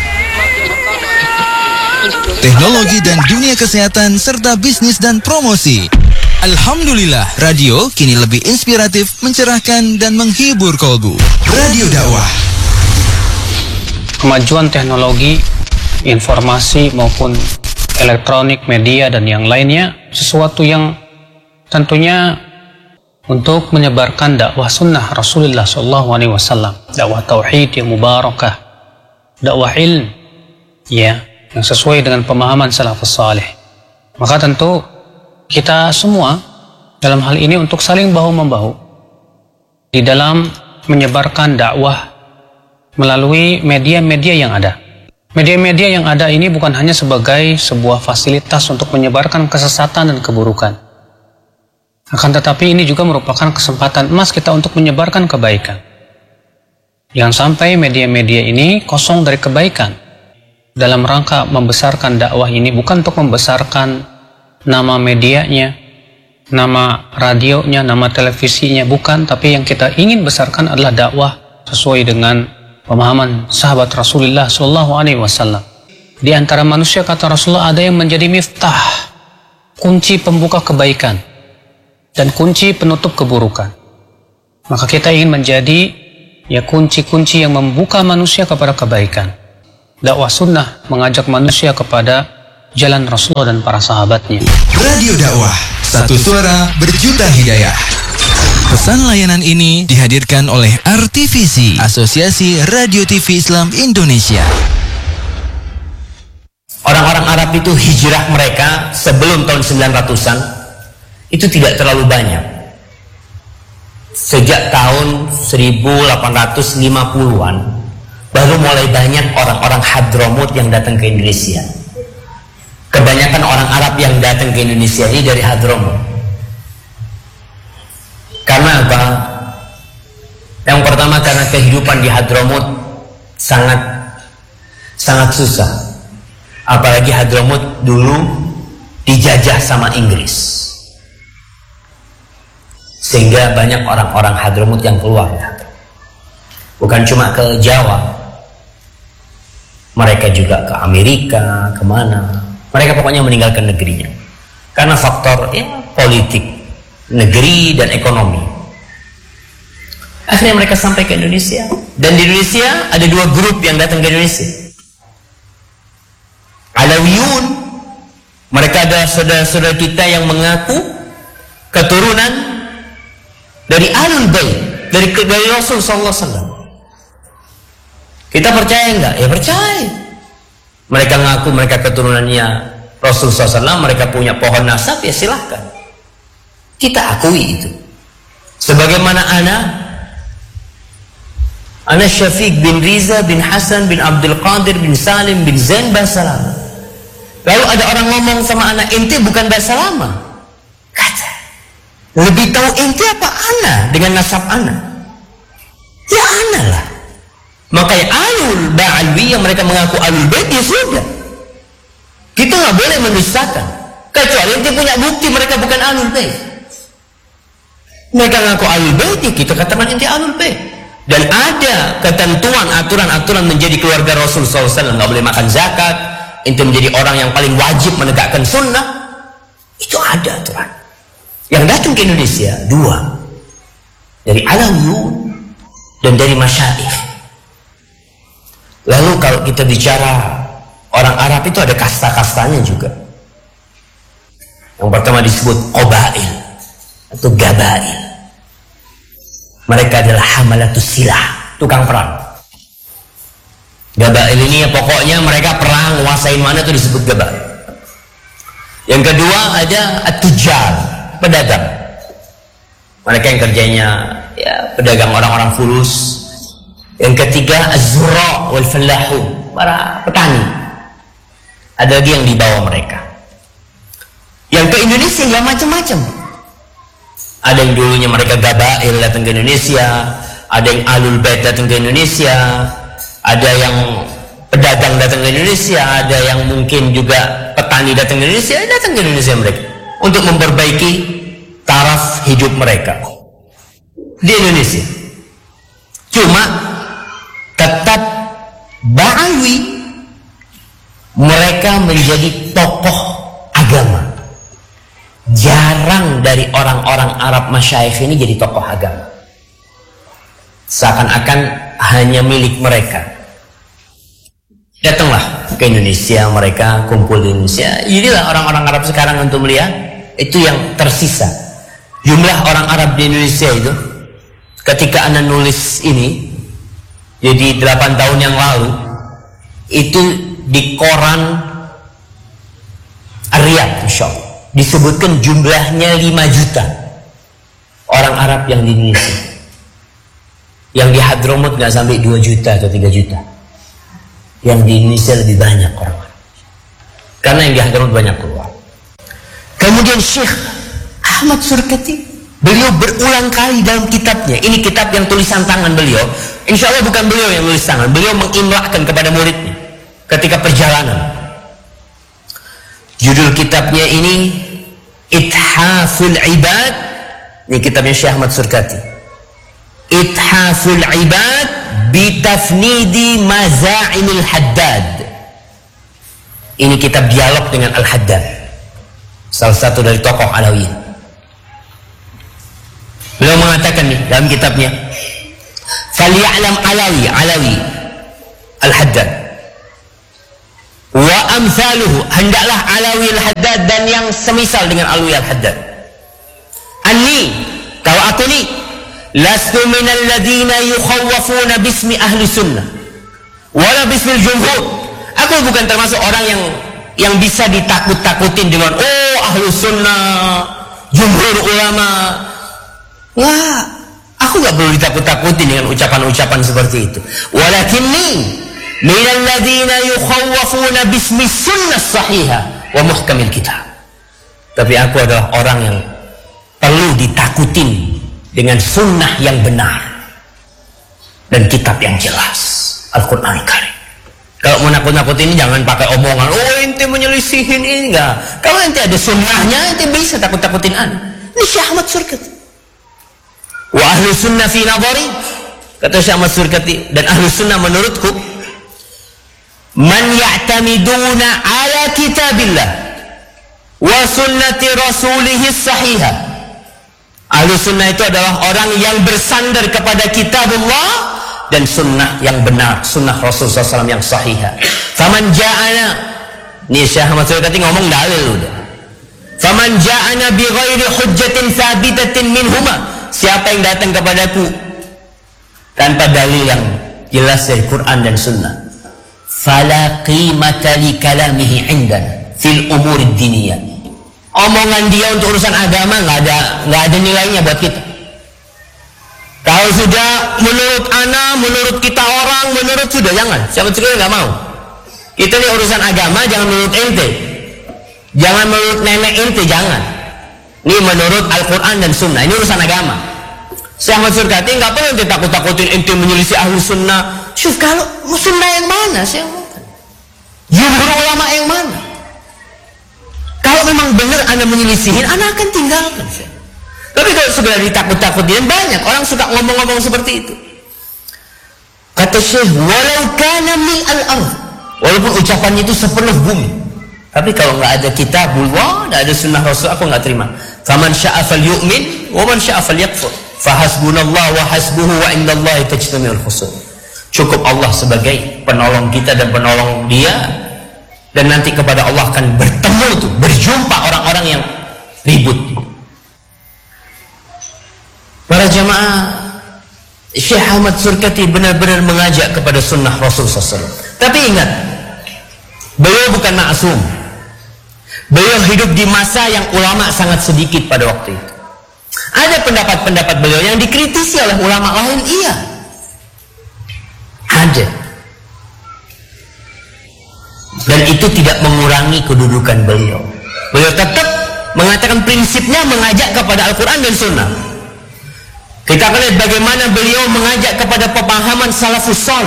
Speaker 13: teknologi dan dunia kesehatan, serta bisnis dan promosi. Alhamdulillah, radio kini lebih inspiratif, mencerahkan, dan menghibur kolbu. Radio dakwah.
Speaker 14: Kemajuan teknologi, informasi maupun elektronik, media, dan yang lainnya, sesuatu yang tentunya untuk menyebarkan dakwah sunnah Rasulullah shallallahu alaihi wasallam, dakwah tauhid yang mubarakah, dakwah ilm, ya, yang sesuai dengan pemahaman salafus salih. Maka tentu kita semua dalam hal ini untuk saling bahu-membahu di dalam menyebarkan dakwah melalui media-media yang ada. Media-media yang ada ini bukan hanya sebagai sebuah fasilitas untuk menyebarkan kesesatan dan keburukan. Akan tetapi ini juga merupakan kesempatan emas kita untuk menyebarkan kebaikan. Jangan sampai media-media ini kosong dari kebaikan. Dalam rangka membesarkan dakwah ini bukan untuk membesarkan nama medianya, nama radionya, nama televisinya, bukan. Tapi yang kita ingin besarkan adalah dakwah sesuai dengan pemahaman sahabat Rasulullah shallallahu alaihi wasallam. Di antara manusia, kata Rasulullah, ada yang menjadi miftah, kunci pembuka kebaikan dan kunci penutup keburukan. Maka kita ingin menjadi ya kunci-kunci yang membuka manusia kepada kebaikan. Dakwah sunnah mengajak manusia kepada jalan Rasulullah dan para sahabatnya.
Speaker 13: Radio dakwah, satu suara berjuta hidayah. Pesan layanan ini dihadirkan oleh R T V C, Asosiasi Radio T V Islam Indonesia.
Speaker 15: Orang-orang Arab itu hijrah mereka sebelum tahun sembilan ratusan itu tidak terlalu banyak. Sejak tahun seribu delapan ratus lima puluhan baru mulai banyak orang-orang Hadramut yang datang ke Indonesia. Kebanyakan orang Arab yang datang ke Indonesia ini dari Hadramut. Karena apa? Yang pertama karena kehidupan di Hadramut sangat sangat susah. Apalagi Hadramut dulu dijajah sama Inggris, sehingga banyak orang-orang Hadramut yang keluar. Bukan cuma ke Jawa, mereka juga ke Amerika, kemana. Mereka pokoknya meninggalkan negerinya karena faktor ya, politik, negeri dan ekonomi. Akhirnya mereka sampai ke Indonesia, dan di Indonesia ada dua grup yang datang ke Indonesia. Alawiyun, mereka adalah saudara-saudara kita yang mengaku keturunan dari Ahlul Bait, dari dari Rasul sallallahu alaihi wasallam. Kita percaya enggak? Ya percaya. Mereka mengaku mereka keturunannya Rasul sallallahu alaihi wasallam, mereka punya pohon nasab, ya silahkan. Kita akui itu. Sebagaimana ana ana Syafiq bin Riza bin Hasan bin Abdul Qadir bin Salim bin Zain bin Salam. Lalu ada orang ngomong sama anak, ente bukan bahasa lama. Kata, lebih tahu ente apa ana dengan nasab ana? Ya ana lah. Makanya alul ba'alwi yang mereka mengaku alul bait, ya sudah. Kita nggak boleh mendustakan. Kecuali ente punya bukti mereka bukan alul bait. Mereka mengaku alul bait, ya kita katakan ente alul bait. Dan ada ketentuan aturan-aturan menjadi keluarga Rasul sallallahu alaihi wasallam. Nggak boleh makan zakat. Itu menjadi orang yang paling wajib menegakkan sunnah. Itu ada aturan. Yang datang ke Indonesia dua, dari Alawiyun dan dari Masyaikh. Lalu kalau kita bicara orang Arab itu ada kasta-kastanya juga. Yang pertama disebut Qabail atau Gabail. Mereka adalah hamalatus silah, tukang perang. Gabail ini ya pokoknya mereka perang, nguasain mana itu disebut Gabail. Yang kedua ada at-tujar, pedagang. Mereka yang kerjanya ya pedagang, orang-orang fulus. Yang ketiga az-zurra wal fallahu, para petani. Ada lagi yang di bawah mereka. Yang ke Indonesia ya macam-macam. Ada yang dulunya mereka Gabail datang ke Indonesia, ada yang Ahlul Bait datang ke Indonesia, ada yang pedagang datang ke Indonesia, ada yang mungkin juga petani datang ke Indonesia, datang ke Indonesia mereka untuk memperbaiki taraf hidup mereka di Indonesia. Cuma tetap Ba'alwi, mereka menjadi tokoh agama. Jarang dari orang-orang Arab Masyaikh ini jadi tokoh agama. Seakan-akan hanya milik mereka. Datanglah ke Indonesia, mereka kumpul di Indonesia. Inilah orang-orang Arab sekarang untuk melihat, itu yang tersisa. Jumlah orang Arab di Indonesia itu, ketika Anda nulis ini, jadi delapan tahun yang lalu, itu di koran Ar-Riyadh, insya Allah, disebutkan jumlahnya lima juta orang Arab yang di Indonesia. Yang di Hadramut nggak sampai dua juta atau tiga juta. Yang di Indonesia lebih banyak orang. Karena yang di Hadramut banyak keluar. Kemudian Syekh Ahmad Surkati, beliau berulang kali dalam kitabnya, ini kitab yang tulisan tangan beliau, insya Allah bukan beliau yang tulis tangan, beliau mengimlakkan kepada muridnya ketika perjalanan. Judul kitabnya ini Ithaful Ibad. Ini kitabnya Syekh Ahmad Surkati. Ithaful Ibad bitafnidi maza'imil haddad. Ini kitab dialog dengan Al-Haddad, salah satu dari tokoh Alawiyin. Beliau mengatakan nih dalam kitabnya, "Falyalam Alawi, Alawi Al-Haddad wa amsaluhu," hendaklah Alawi Al-Haddad dan yang semisal dengan Alawi Al-Haddad. "Anni," kalau aku nih, "lastu minal ladina yukhawwafuna bismi ahli sunnah wala bismil jumhur." Aku bukan termasuk orang yang yang bisa ditakut-takutin dengan oh ahlu sunnah, jumhur ulama. Wah, aku gak perlu ditakut-takutin dengan ucapan-ucapan seperti itu. Walakinni minal ladzina yukhawwafuna bismi sunnah sahihah wa muhkamil kitab. Tapi aku adalah orang yang perlu ditakutin dengan sunnah yang benar dan kitab yang jelas, Al-Quran Karim. Kalau mau nakut-nakutin ini jangan pakai omongan, oh ente menyelisihin ini, enggak. Kalau ente ada sunnahnya, ente bisa takut-takutin an. Ini Syekh Ahmad Surkati. Wa ahlu sunnah fi nadhari, kata Syekh Ahmad Surkati, dan ahlu sunnah menurutku, man ya'tamiduna ala kitabillah wa sunnati rasulihi sahihah. Ahlu sunnah itu adalah orang yang bersandar kepada kitabullah dan sunnah yang benar, sunnah Rasulullah shallallahu alaihi wasallam yang sahihah. Faman ja'ana, ini Syekh Ahmad Surkati ngomong dalil udah. Faman ja'ana bi ghairi hujjatin thabitatin minhuma, siapa yang datang kepadaku tanpa dalil yang jelas dari Quran dan sunnah, fala qimata li kalamihi indana fil umuri diniyah. Omongan dia untuk urusan agama nggak ada nggak ada nilainya buat kita. Kalau sudah menurut ana, menurut kita orang, menurut sudah jangan. Siapa juga nggak mau. Kita ini urusan agama, jangan menurut ente, jangan menurut nenek ente, jangan. Ini menurut Al-Quran dan Sunnah. Ini urusan agama. Syekh Ahmad Surkati nggak perlu ente takut-takutin ente menyelisih ahlu sunnah. Syuf, kalau sunnah yang mana sih? Jumhur ulama yang mana? Kalau memang benar anda menyelisihin, anda akan tinggalkan. Tapi kalau segera ditakut-takutin, banyak orang suka ngomong-ngomong seperti itu. Kata Syekh, walau kana mil'al ardh, walaupun ucapannya itu sepenuh bumi, tapi kalau nggak ada kitabullah, nggak ada sunnah Rasul, aku nggak terima. Faman sya'a falyu'min wa man sya'a falyakfur. Fahasbunallah wa hasbuhu wa indallahi tajtami'ul khusum. Cukup Allah sebagai penolong kita dan penolong dia, dan nanti kepada Allah akan bertemu tuh, berjumpa orang-orang yang ribut. Para jamaah, Syekh Ahmad Surkati benar-benar mengajak kepada sunnah Rasul sallallahu alaihi wasallam. Tapi ingat, beliau bukan maksum. Beliau hidup di masa yang ulama sangat sedikit pada waktu itu. Ada pendapat-pendapat beliau yang dikritisi oleh ulama lain, iya. Ada. Dan itu tidak mengurangi kedudukan beliau. Beliau tetap mengatakan prinsipnya mengajak kepada Al-Quran dan Sunnah. Kita akan lihat bagaimana beliau mengajak kepada pemahaman salafus saleh.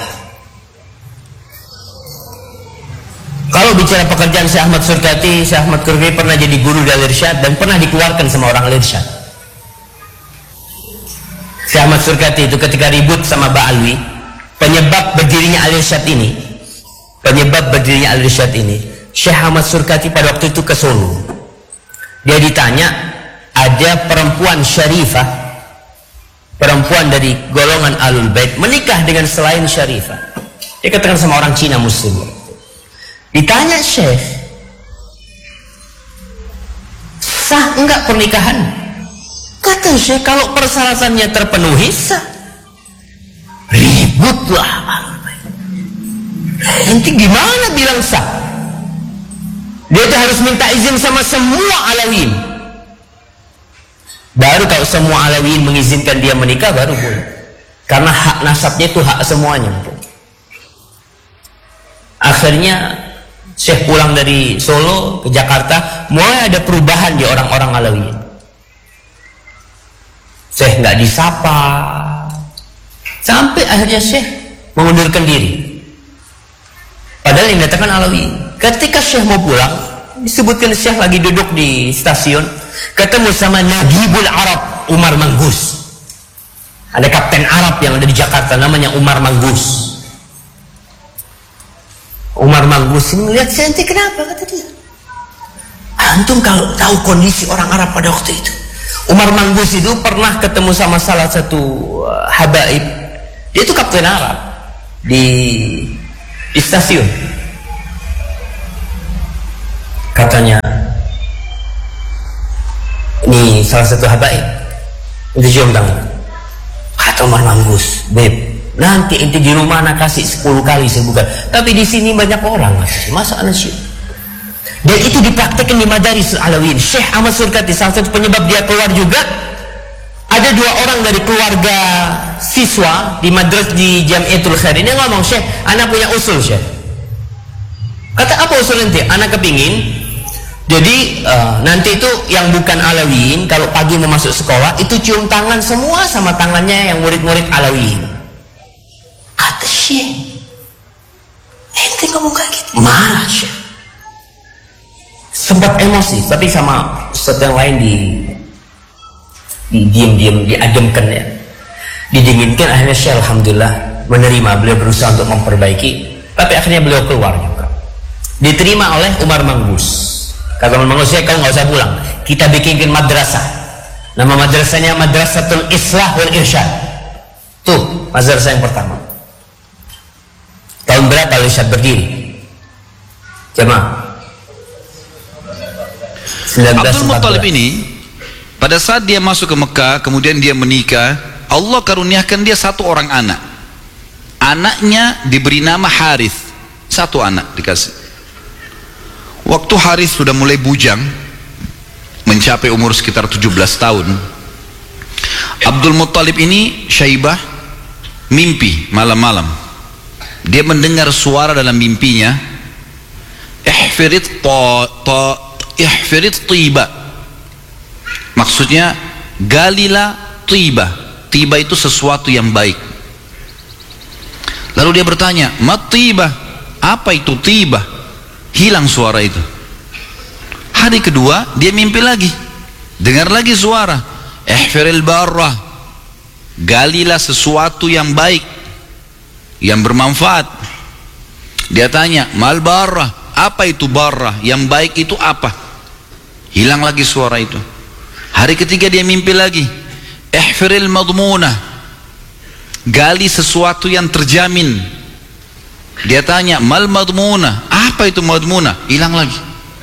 Speaker 15: Kalau bicara pekerjaan Syekh Ahmad Surkati, Syekh Ahmad Surkati pernah jadi guru di Al-Irsyad dan pernah dikeluarkan sama orang Al-Irsyad. Syekh Ahmad Surkati itu ketika ribut sama Ba'alwi, penyebab berdirinya Al-Irsyad ini, penyebab berdirinya Al-Irsyad ini, Syekh Ahmad Surkati pada waktu itu ke Solo. Dia ditanya, ada perempuan syarifah, perempuan dari golongan Ahlul Bait menikah dengan selain syarifah. Dia katakan sama orang Cina Muslim. Ditanya Syekh, sah enggak pernikahan? Kata Syekh, kalau persyaratannya terpenuhi sah. Ributlah Ahlul Bait. Nanti gimana bilang sah? Dia tuh harus minta izin sama semua Alawiyin. Baru kalau semua Alawiyin mengizinkan dia menikah, baru boleh. Karena hak nasabnya itu hak semuanya. Akhirnya Syekh pulang dari Solo ke Jakarta, mulai ada perubahan di orang-orang Alawiyin. Syekh nggak disapa, sampai akhirnya Syekh mengundurkan diri. Padahal yang datangkan Alawiyin. Ketika Syekh mau pulang, disebutkan Syekh lagi duduk di stasiun, ketemu sama Nagibul Arab, Umar Manggus. Ada kapten Arab yang ada di Jakarta, namanya Umar Manggus. Umar Manggus ini melihat si ente, kenapa? Kata dia, antum kalau tahu kondisi orang Arab pada waktu itu. Umar Manggus itu pernah ketemu sama salah satu uh, habaib. Dia itu kapten Arab di, di stasiun. Katanya, ini salah satu habaib, itu cium tangan. Kata Umar Manggus, Beb, nanti ente di rumah anak kasih sepuluh kali sebulan, tapi di sini banyak orang, masa anak cium? Dan itu dipraktekkan di Madaris Alawiyin. Syekh Ahmad Surkati, salah satu penyebab dia keluar juga, ada dua orang dari keluarga siswa di madras di Jamiatul Khair ini ngomong, Syekh, anak punya usul, Syekh. Kata, apa usul nanti? Anak kepingin jadi uh, nanti itu yang bukan Alawiyin kalau pagi mau masuk sekolah itu cium tangan semua sama tangannya yang murid-murid Alawiyin. Kata Syekh, ente ngomong kayak gitu? Marah Syekh. Sempat emosi, tapi sama ustaz yang lain di di diam-diam diademkan ya, didinginkan. Akhirnya Syekh alhamdulillah menerima, beliau berusaha untuk memperbaiki, tapi akhirnya beliau keluar juga, diterima oleh Umar Manggus. Kata Umar Manggus, Syekh, kau nggak usah pulang, kita bikinkan madrasah, nama madrasahnya Madrasatul Islah wal Irsyad. Tuh madrasah yang pertama. Tahun berapa Irsyad berdiri? Jemaah,
Speaker 16: Abdul Muttalib ini pada saat dia masuk ke Mekah, kemudian dia menikah, Allah karuniakan dia satu orang anak. Anaknya diberi nama Harith, satu anak dikasih. Waktu Harith sudah mulai bujang, mencapai umur sekitar tujuh belas tahun, Abdul Muttalib ini Syaibah mimpi malam-malam. Dia mendengar suara dalam mimpinya, ihfirit ta ta ihfirit tiba, maksudnya galilah tiba. Tiba itu sesuatu yang baik. Lalu dia bertanya, mat tiba, apa itu tiba? Hilang suara itu. Hari kedua dia mimpi lagi, dengar lagi suara, ihfiril barrah, galilah sesuatu yang baik, yang bermanfaat. Dia tanya, mal barrah, apa itu barrah? Yang baik itu apa? Hilang lagi suara itu. Hari ketiga dia mimpi lagi, ihfiril madmunah, gali sesuatu yang terjamin. Dia tanya, mal madmunah, apa itu madmunah? Hilang lagi.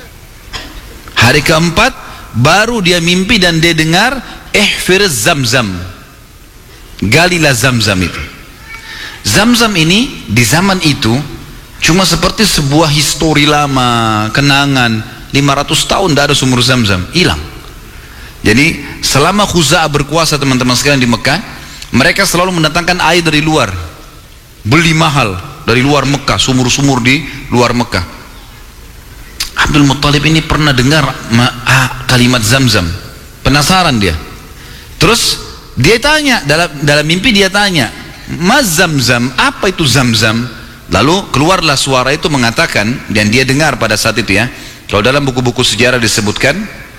Speaker 16: Hari keempat baru dia mimpi dan dia dengar, ihfiriz zamzam, galilah zamzam itu. Zamzam ini di zaman itu cuma seperti sebuah histori lama, kenangan. lima ratus tahun tidak ada sumur Zamzam, hilang. Jadi selama Khuza'ah berkuasa teman-teman sekalian di Mekah, mereka selalu mendatangkan air dari luar, beli mahal dari luar Mekah, sumur-sumur di luar Mekah. Abdul Muttalib ini pernah dengar ah, kalimat Zamzam, penasaran dia. Terus dia tanya, dalam, dalam mimpi dia tanya, Mas Zamzam, apa itu Zamzam? Lalu keluarlah suara itu mengatakan, dan dia dengar pada saat itu ya, kalau dalam buku-buku sejarah disebutkan,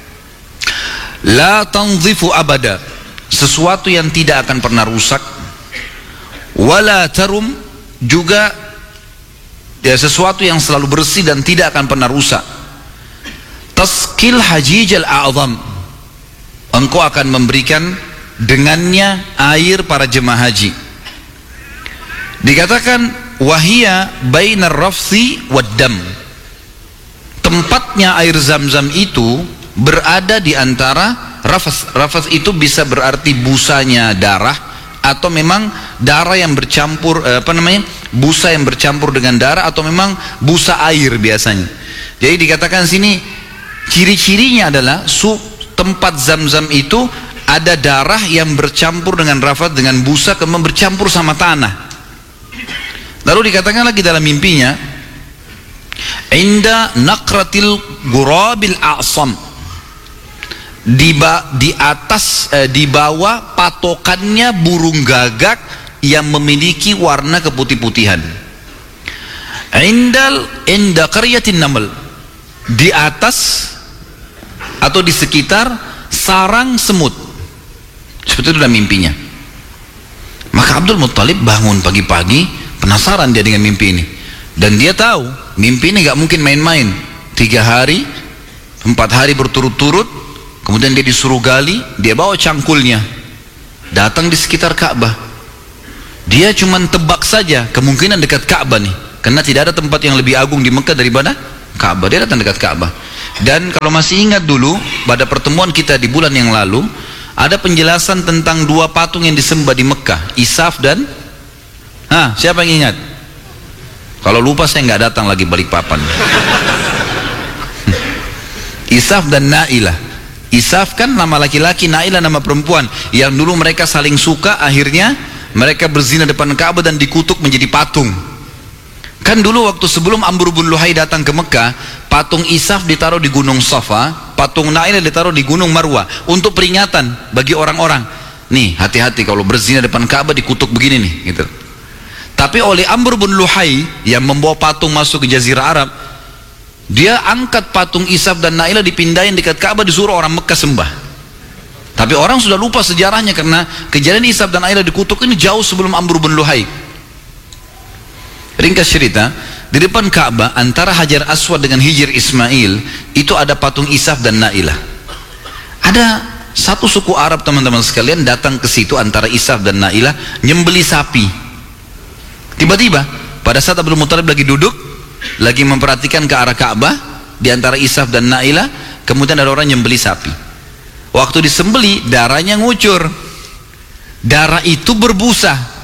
Speaker 16: la tanzifu abada, sesuatu yang tidak akan pernah rusak, wala tarum, juga ya, sesuatu yang selalu bersih dan tidak akan pernah rusak. Taskil hajijal a'zam, engkau akan memberikan dengannya air para jemaah haji. Dikatakan wahia bainar rafsi waddam, tempatnya air Zamzam itu berada di antara rafas. Rafas itu bisa berarti busanya darah, atau memang darah yang bercampur, apa namanya, busa yang bercampur dengan darah, atau memang busa air biasanya. Jadi dikatakan sini ciri-cirinya adalah su, tempat Zamzam itu ada darah yang bercampur dengan rafas, dengan busa, kemudian bercampur sama tanah. Lalu dikatakan lagi dalam mimpinya, inda nakratil gurabil a'sam, di, di atas eh, di bawah patokannya burung gagak yang memiliki warna keputih-putihan. Indal inda qaryatin naml, di atas atau di sekitar sarang semut. Seperti itu dalam mimpinya. Maka Abdul Muttalib bangun pagi-pagi, penasaran dia dengan mimpi ini. Dan dia tahu mimpi ini gak mungkin main-main. Tiga hari, empat hari berturut-turut, kemudian dia disuruh gali, dia bawa cangkulnya, datang di sekitar Ka'bah. Dia cuma tebak saja kemungkinan dekat Ka'bah nih, karena tidak ada tempat yang lebih agung di Mekah daripada Ka'bah. Dia datang dekat Ka'bah. Dan kalau masih ingat dulu pada pertemuan kita di bulan yang lalu, ada penjelasan tentang dua patung yang disembah di Mekah, Isaf dan ah, siapa yang ingat? Kalau lupa saya nggak datang lagi balik papan. Isaf dan Nailah. Isaf kan nama laki-laki, Nailah nama perempuan, yang dulu mereka saling suka, akhirnya mereka berzina depan Ka'bah dan dikutuk menjadi patung. Kan dulu waktu sebelum Amr bin Luhai datang ke Mekah, patung Isaf ditaruh di Gunung Safa, patung Nailah ditaruh di Gunung Marwah, untuk peringatan bagi orang-orang. Nih, hati-hati kalau berzina depan Ka'bah dikutuk begini nih, gitu. Tapi oleh Amr bin Luhai yang membawa patung masuk ke Jazirah Arab, dia angkat patung Isaf dan Nailah, dipindahin dekat Ka'bah, disuruh orang Mekah sembah. Tapi orang sudah lupa sejarahnya, karena kejadian Isaf dan Nailah dikutuk ini jauh sebelum Amr bin Luhai. Ringkas cerita, di depan Ka'bah antara Hajar Aswad dengan Hijr Ismail itu ada patung Isaf dan Nailah. Ada satu suku Arab teman-teman sekalian datang ke situ antara Isaf dan Nailah, nyembeli sapi. Tiba-tiba pada saat Abdul Muthalib lagi duduk, lagi memperhatikan ke arah Ka'bah di antara Isaf dan Nailah, kemudian ada orang nyembeli sapi. Waktu disembeli, darahnya ngucur. Darah itu berbusa.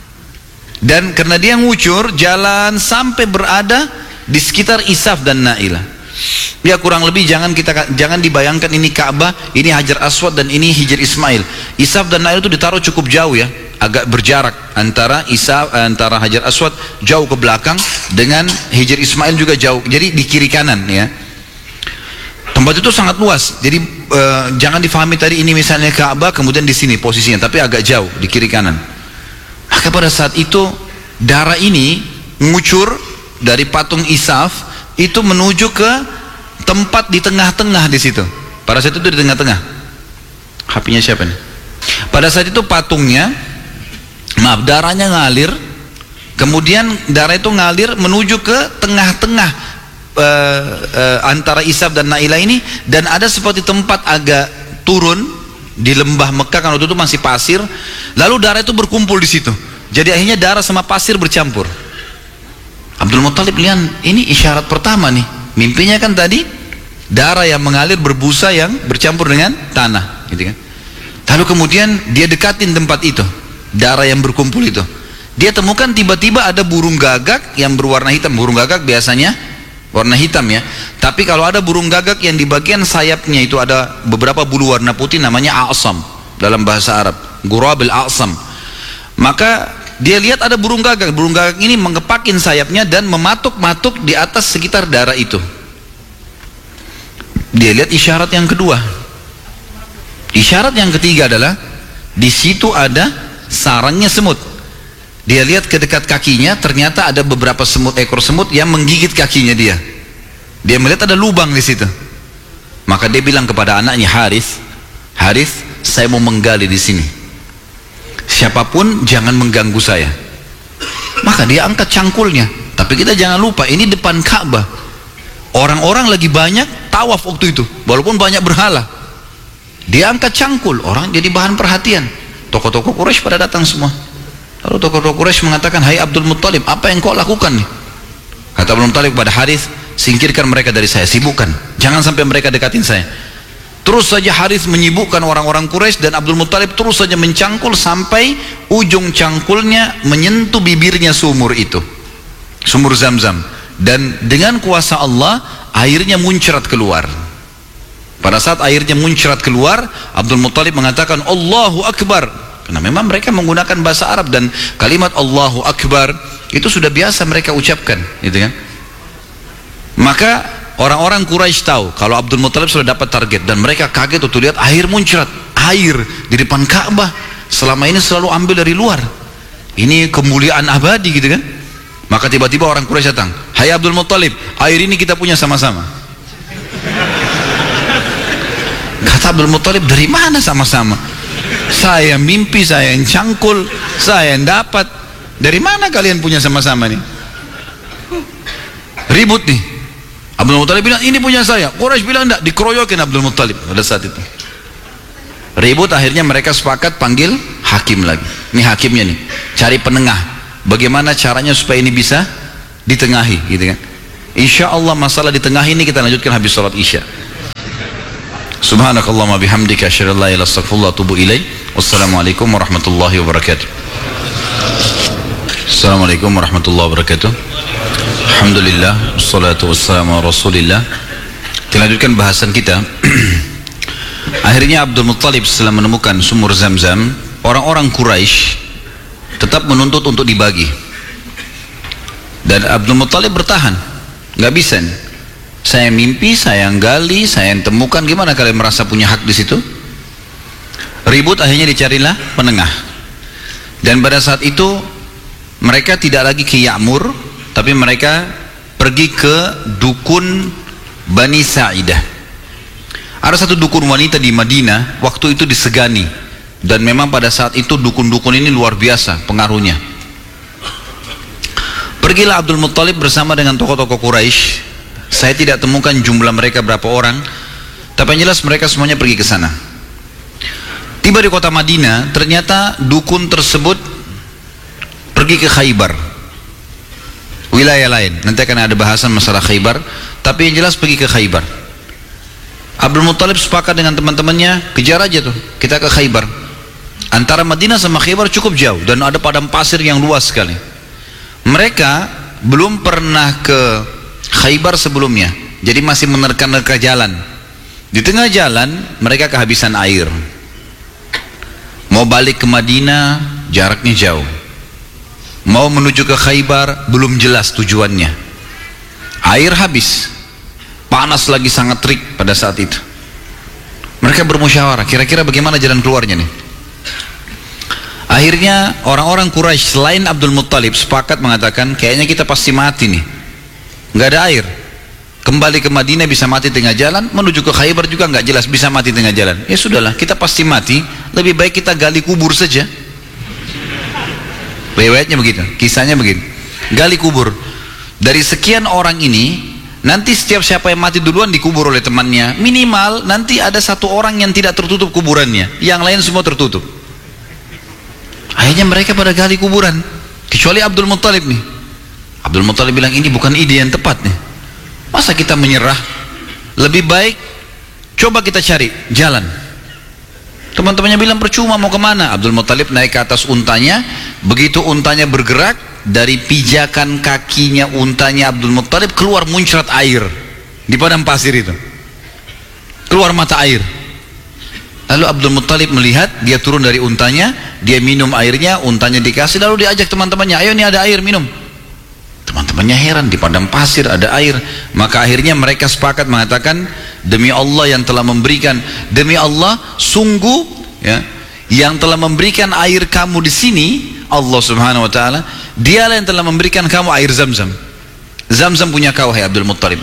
Speaker 16: Dan karena dia ngucur, jalan sampai berada di sekitar Isaf dan Nailah. Ya kurang lebih jangan kita jangan dibayangkan ini Ka'bah, ini Hajar Aswad dan ini Hijr Ismail. Isaf dan Nailah itu ditaruh cukup jauh ya, agak berjarak antara Isaf antara Hajar Aswad jauh ke belakang dengan Hijr Ismail juga jauh. Jadi di kiri kanan ya. Tempat itu sangat luas. Jadi uh, jangan difahami tadi ini misalnya Ka'bah kemudian di sini posisinya, tapi agak jauh di kiri kanan. Maka pada saat itu darah ini ngucur dari patung Isaf itu menuju ke tempat di tengah-tengah di situ. Pada saat itu di tengah-tengah. H P-nya siapa nih? Pada saat itu patungnya, maaf, darahnya ngalir, kemudian darah itu ngalir menuju ke tengah-tengah uh, uh, antara Isaf dan Nailah ini, dan ada seperti tempat agak turun di lembah Mekah, kan waktu itu masih pasir, lalu darah itu berkumpul di situ. Jadi akhirnya darah sama pasir bercampur. Abdul Muthalib lihat ini isyarat pertama nih. Mimpinya kan tadi darah yang mengalir berbusa yang bercampur dengan tanah, gitu kan. Lalu kemudian dia dekatin tempat itu, darah yang berkumpul itu. Dia temukan tiba-tiba ada burung gagak yang berwarna hitam. Burung gagak biasanya warna hitam ya. Tapi kalau ada burung gagak yang di bagian sayapnya itu ada beberapa bulu warna putih, namanya a'sam dalam bahasa Arab, Ghurabil a'sam. Maka dia lihat ada burung gagak. Burung gagak ini mengepakin sayapnya dan mematuk-matuk di atas sekitar darah itu. Dia lihat isyarat yang kedua. Isyarat yang ketiga adalah di situ ada sarangnya semut. Dia lihat ke dekat kakinya, ternyata ada beberapa semut, ekor semut yang menggigit kakinya dia. Dia melihat ada lubang di situ. Maka dia bilang kepada anaknya Harith, Harith, saya mau menggali di sini. Siapapun jangan mengganggu saya. Maka dia angkat cangkulnya. Tapi kita jangan lupa, ini depan Ka'bah. Orang-orang lagi banyak tawaf waktu itu, walaupun banyak berhala. Dia angkat cangkul, orang jadi bahan perhatian. Tokoh-tokoh Quraisy pada datang semua. Lalu tokoh-tokoh Quraisy mengatakan, hai Abdul Muthalib, apa yang kau lakukan nih? Kata Abdul Muthalib kepada Harith, singkirkan mereka dari saya, sibukkan, jangan sampai mereka dekatin saya. Terus saja Harith menyibukkan orang-orang Quraisy, dan Abdul Muthalib terus saja mencangkul sampai ujung cangkulnya menyentuh bibirnya sumur itu, sumur Zam-Zam. Dan dengan kuasa Allah airnya muncrat keluar. Pada saat airnya muncrat keluar, Abdul Muthalib mengatakan Allahu Akbar, karena memang mereka menggunakan bahasa Arab dan kalimat Allahu Akbar itu sudah biasa mereka ucapkan, gitu kan. Maka orang-orang Quraisy tahu kalau Abdul Muthalib sudah dapat target, dan mereka kaget waktu lihat air muncrat, air di depan Ka'bah. Selama ini selalu ambil dari luar, ini kemuliaan abadi, gitu kan. Maka tiba-tiba orang Quraisy datang, hai Abdul Muthalib, air ini kita punya sama-sama. Kata Abdul Muthalib, dari mana sama-sama? Saya mimpi, saya yang cangkul, saya yang dapat. Dari mana kalian punya sama-sama nih? Ribut nih. Abdul Muttalib bilang ini punya saya, Quraisy bilang enggak, dikeroyokin Abdul Muttalib pada saat itu. Ribut, akhirnya mereka sepakat panggil hakim lagi. Ini hakimnya nih, cari penengah. Bagaimana caranya supaya ini bisa ditengahi, gitu kan? Insya Allah masalah di tengah ini kita lanjutkan habis sholat isya. Subhanakallahumma bihamdika asyhadu an la ilaha illa anta astaghfiruka wa atubu ilaik. Wassalamualaikum warahmatullahi wabarakatuh. Assalamualaikum warahmatullahi wabarakatuh. Alhamdulillah, wassalatu wassalamu ala Rasulillah. Kita lanjutkan bahasan kita. Akhirnya Abdul Muttalib setelah menemukan sumur Zam-Zam, orang-orang Quraisy tetap menuntut untuk dibagi. Dan Abdul Muttalib bertahan, nggak bisa nih. Saya mimpi, saya yang gali, saya yang temukan, gimana kalian merasa punya hak di situ? Ribut, akhirnya dicarilah penengah. Dan pada saat itu mereka tidak lagi ke Ya'mur, tapi mereka pergi ke dukun Bani Sa'idah. Ada satu dukun wanita di Madinah, waktu itu disegani, dan memang pada saat itu dukun-dukun ini luar biasa pengaruhnya. Pergilah Abdul Muttalib bersama dengan tokoh-tokoh Quraisy. Saya tidak temukan jumlah mereka berapa orang, tapi yang jelas mereka semuanya pergi ke sana. Tiba di kota Madinah, ternyata dukun tersebut pergi ke Khaybar, wilayah lain. Nanti akan ada bahasan masalah Khaybar, tapi yang jelas pergi ke Khaybar. Abdul Muttalib sepakat dengan teman-temannya, kejar aja tuh, kita ke Khaybar. Antara Madinah sama Khaybar cukup jauh, dan ada padang pasir yang luas sekali. Mereka belum pernah ke Khaybar sebelumnya, jadi masih menerka-nerka jalan. Di tengah jalan mereka kehabisan air. Mau balik ke Madinah, jaraknya jauh. Mau menuju ke Khaybar, belum jelas tujuannya. Air habis, panas lagi sangat terik pada saat itu. Mereka bermusyawarah, kira-kira bagaimana jalan keluarnya nih. Akhirnya orang-orang Quraisy selain Abdul Muttalib sepakat mengatakan, kayaknya kita pasti mati nih, nggak ada air. Kembali ke Madinah bisa mati tengah jalan, menuju ke Khaybar juga nggak jelas, bisa mati tengah jalan. Ya sudahlah, kita pasti mati, lebih baik kita gali kubur saja. Riwayatnya begitu, kisahnya begitu. Gali kubur. Dari sekian orang ini, nanti setiap siapa yang mati duluan dikubur oleh temannya. Minimal nanti ada satu orang yang tidak tertutup kuburannya, yang lain semua tertutup. Akhirnya mereka pada gali kuburan, kecuali Abdul Muttalib nih. Abdul Muttalib bilang, ini bukan ide yang tepat nih. Masa kita menyerah? Lebih baik coba kita cari jalan. Teman-temannya bilang, percuma, mau kemana? Abdul Muttalib naik ke atas untanya. Begitu untanya bergerak, dari pijakan kakinya untanya Abdul Muttalib keluar muncrat air di padang pasir itu. Keluar mata air. Lalu Abdul Muttalib melihat, dia turun dari untanya, dia minum airnya, untanya dikasih, lalu diajak teman-temannya, ayo nih ada air, minum. Teman-temannya heran, di padang pasir ada air. Maka akhirnya mereka sepakat mengatakan, demi Allah yang telah memberikan, demi Allah sungguh ya, yang telah memberikan air kamu di sini, Allah Subhanahu wa taala, dialah yang telah memberikan kamu air Zam-Zam. Zam-Zam punya kau, hai Abdul Muttalib.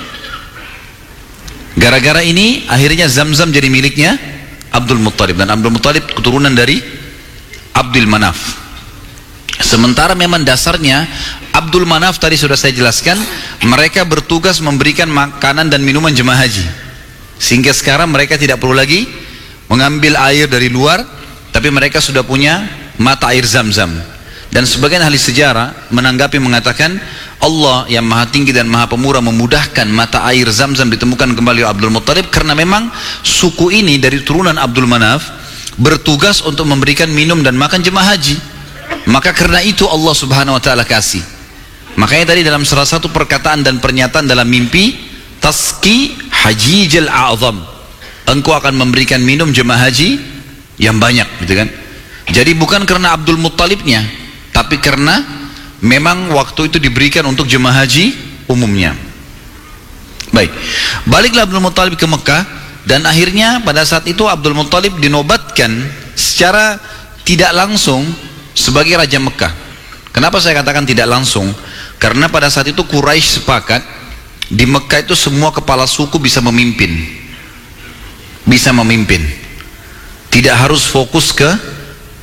Speaker 16: Gara-gara ini akhirnya Zam-Zam jadi miliknya Abdul Muttalib, dan Abdul Muttalib keturunan dari Abdul Manaf. Sementara memang dasarnya Abdul Manaf tadi sudah saya jelaskan, mereka bertugas memberikan makanan dan minuman jemaah haji, sehingga sekarang mereka tidak perlu lagi mengambil air dari luar, tapi mereka sudah punya mata air Zam-Zam. Dan sebagian ahli sejarah menanggapi mengatakan, Allah yang maha tinggi dan maha pemurah memudahkan mata air Zam-Zam ditemukan kembali oleh Abdul Muttalib, karena memang suku ini dari turunan Abdul Manaf bertugas untuk memberikan minum dan makan jemaah haji. Maka karena itu Allah Subhanahu wa taala kasih. Makanya tadi dalam salah satu perkataan dan pernyataan dalam mimpi, Tasqi Hajijal A'zam, engkau akan memberikan minum jemaah haji yang banyak, gitu kan. Jadi bukan karena Abdul Muttalibnya, tapi karena memang waktu itu diberikan untuk jemaah haji umumnya. Baik, baliklah Abdul Muttalib ke Mekah, dan akhirnya pada saat itu Abdul Muttalib dinobatkan secara tidak langsung sebagai Raja Mekah. Kenapa saya katakan tidak langsung? Karena pada saat itu Quraisy sepakat, di Mekah itu semua kepala suku bisa memimpin. Bisa memimpin. Tidak harus fokus ke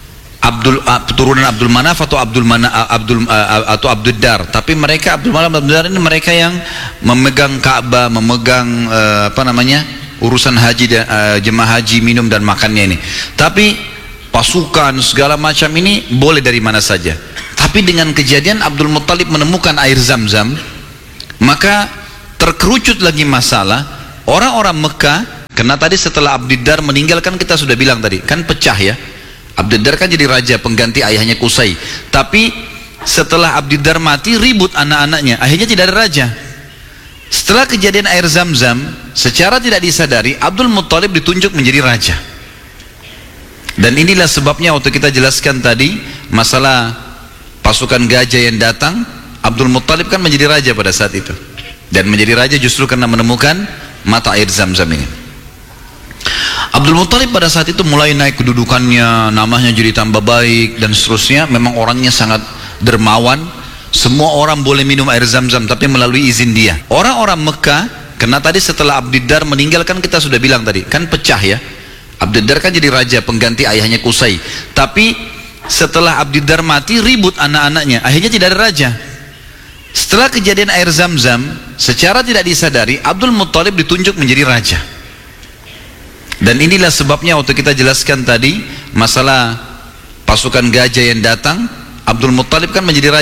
Speaker 16: Abdul uh, turunan Abdul Manaf atau Abdul Mana, uh, Abdul uh, atau Abdul Dar, tapi mereka Abdul Manaf Abdul Dar ini mereka yang memegang Ka'bah, memegang uh, apa namanya urusan haji dan uh, jemaah haji, minum dan makannya ini. Tapi pasukan segala macam ini boleh dari mana saja. Tapi dengan kejadian Abdul Muttalib menemukan air Zam-Zam, maka terkerucut lagi masalah orang-orang Mekah. Karena tadi setelah Abdul Dar meninggal kan kita sudah bilang tadi kan pecah ya. Abdul Dar kan jadi raja pengganti ayahnya Qusay. Tapi setelah Abdul Dar mati ribut anak-anaknya, akhirnya tidak ada raja. Setelah kejadian air Zam-Zam, secara tidak disadari Abdul Muttalib ditunjuk menjadi raja. Dan inilah sebabnya waktu kita jelaskan tadi masalah pasukan gajah yang datang, Abdul Muttalib kan menjadi raja pada saat itu. Dan menjadi raja justru karena menemukan mata air Zam-Zam ini. Abdul Muttalib pada saat itu mulai naik kedudukannya, namanya jadi tambah baik dan seterusnya. Memang orangnya sangat dermawan. Semua orang boleh minum air Zam-Zam tapi melalui izin dia. Orang-orang Mekah, karena tadi setelah Abdul Dar meninggal kan kita sudah bilang tadi kan pecah ya. Abdul Dar kan jadi raja pengganti ayahnya Qusay. Tapi setelah Abdul Dar mati ribut anak-anaknya, akhirnya tidak ada raja. Setelah kejadian air Zam-Zam, secara tidak disadari Abdul Muttalib ditunjuk menjadi raja. Dan inilah sebabnya waktu kita jelaskan tadi masalah pasukan gajah yang datang, Abdul Muttalib kan menjadi raja.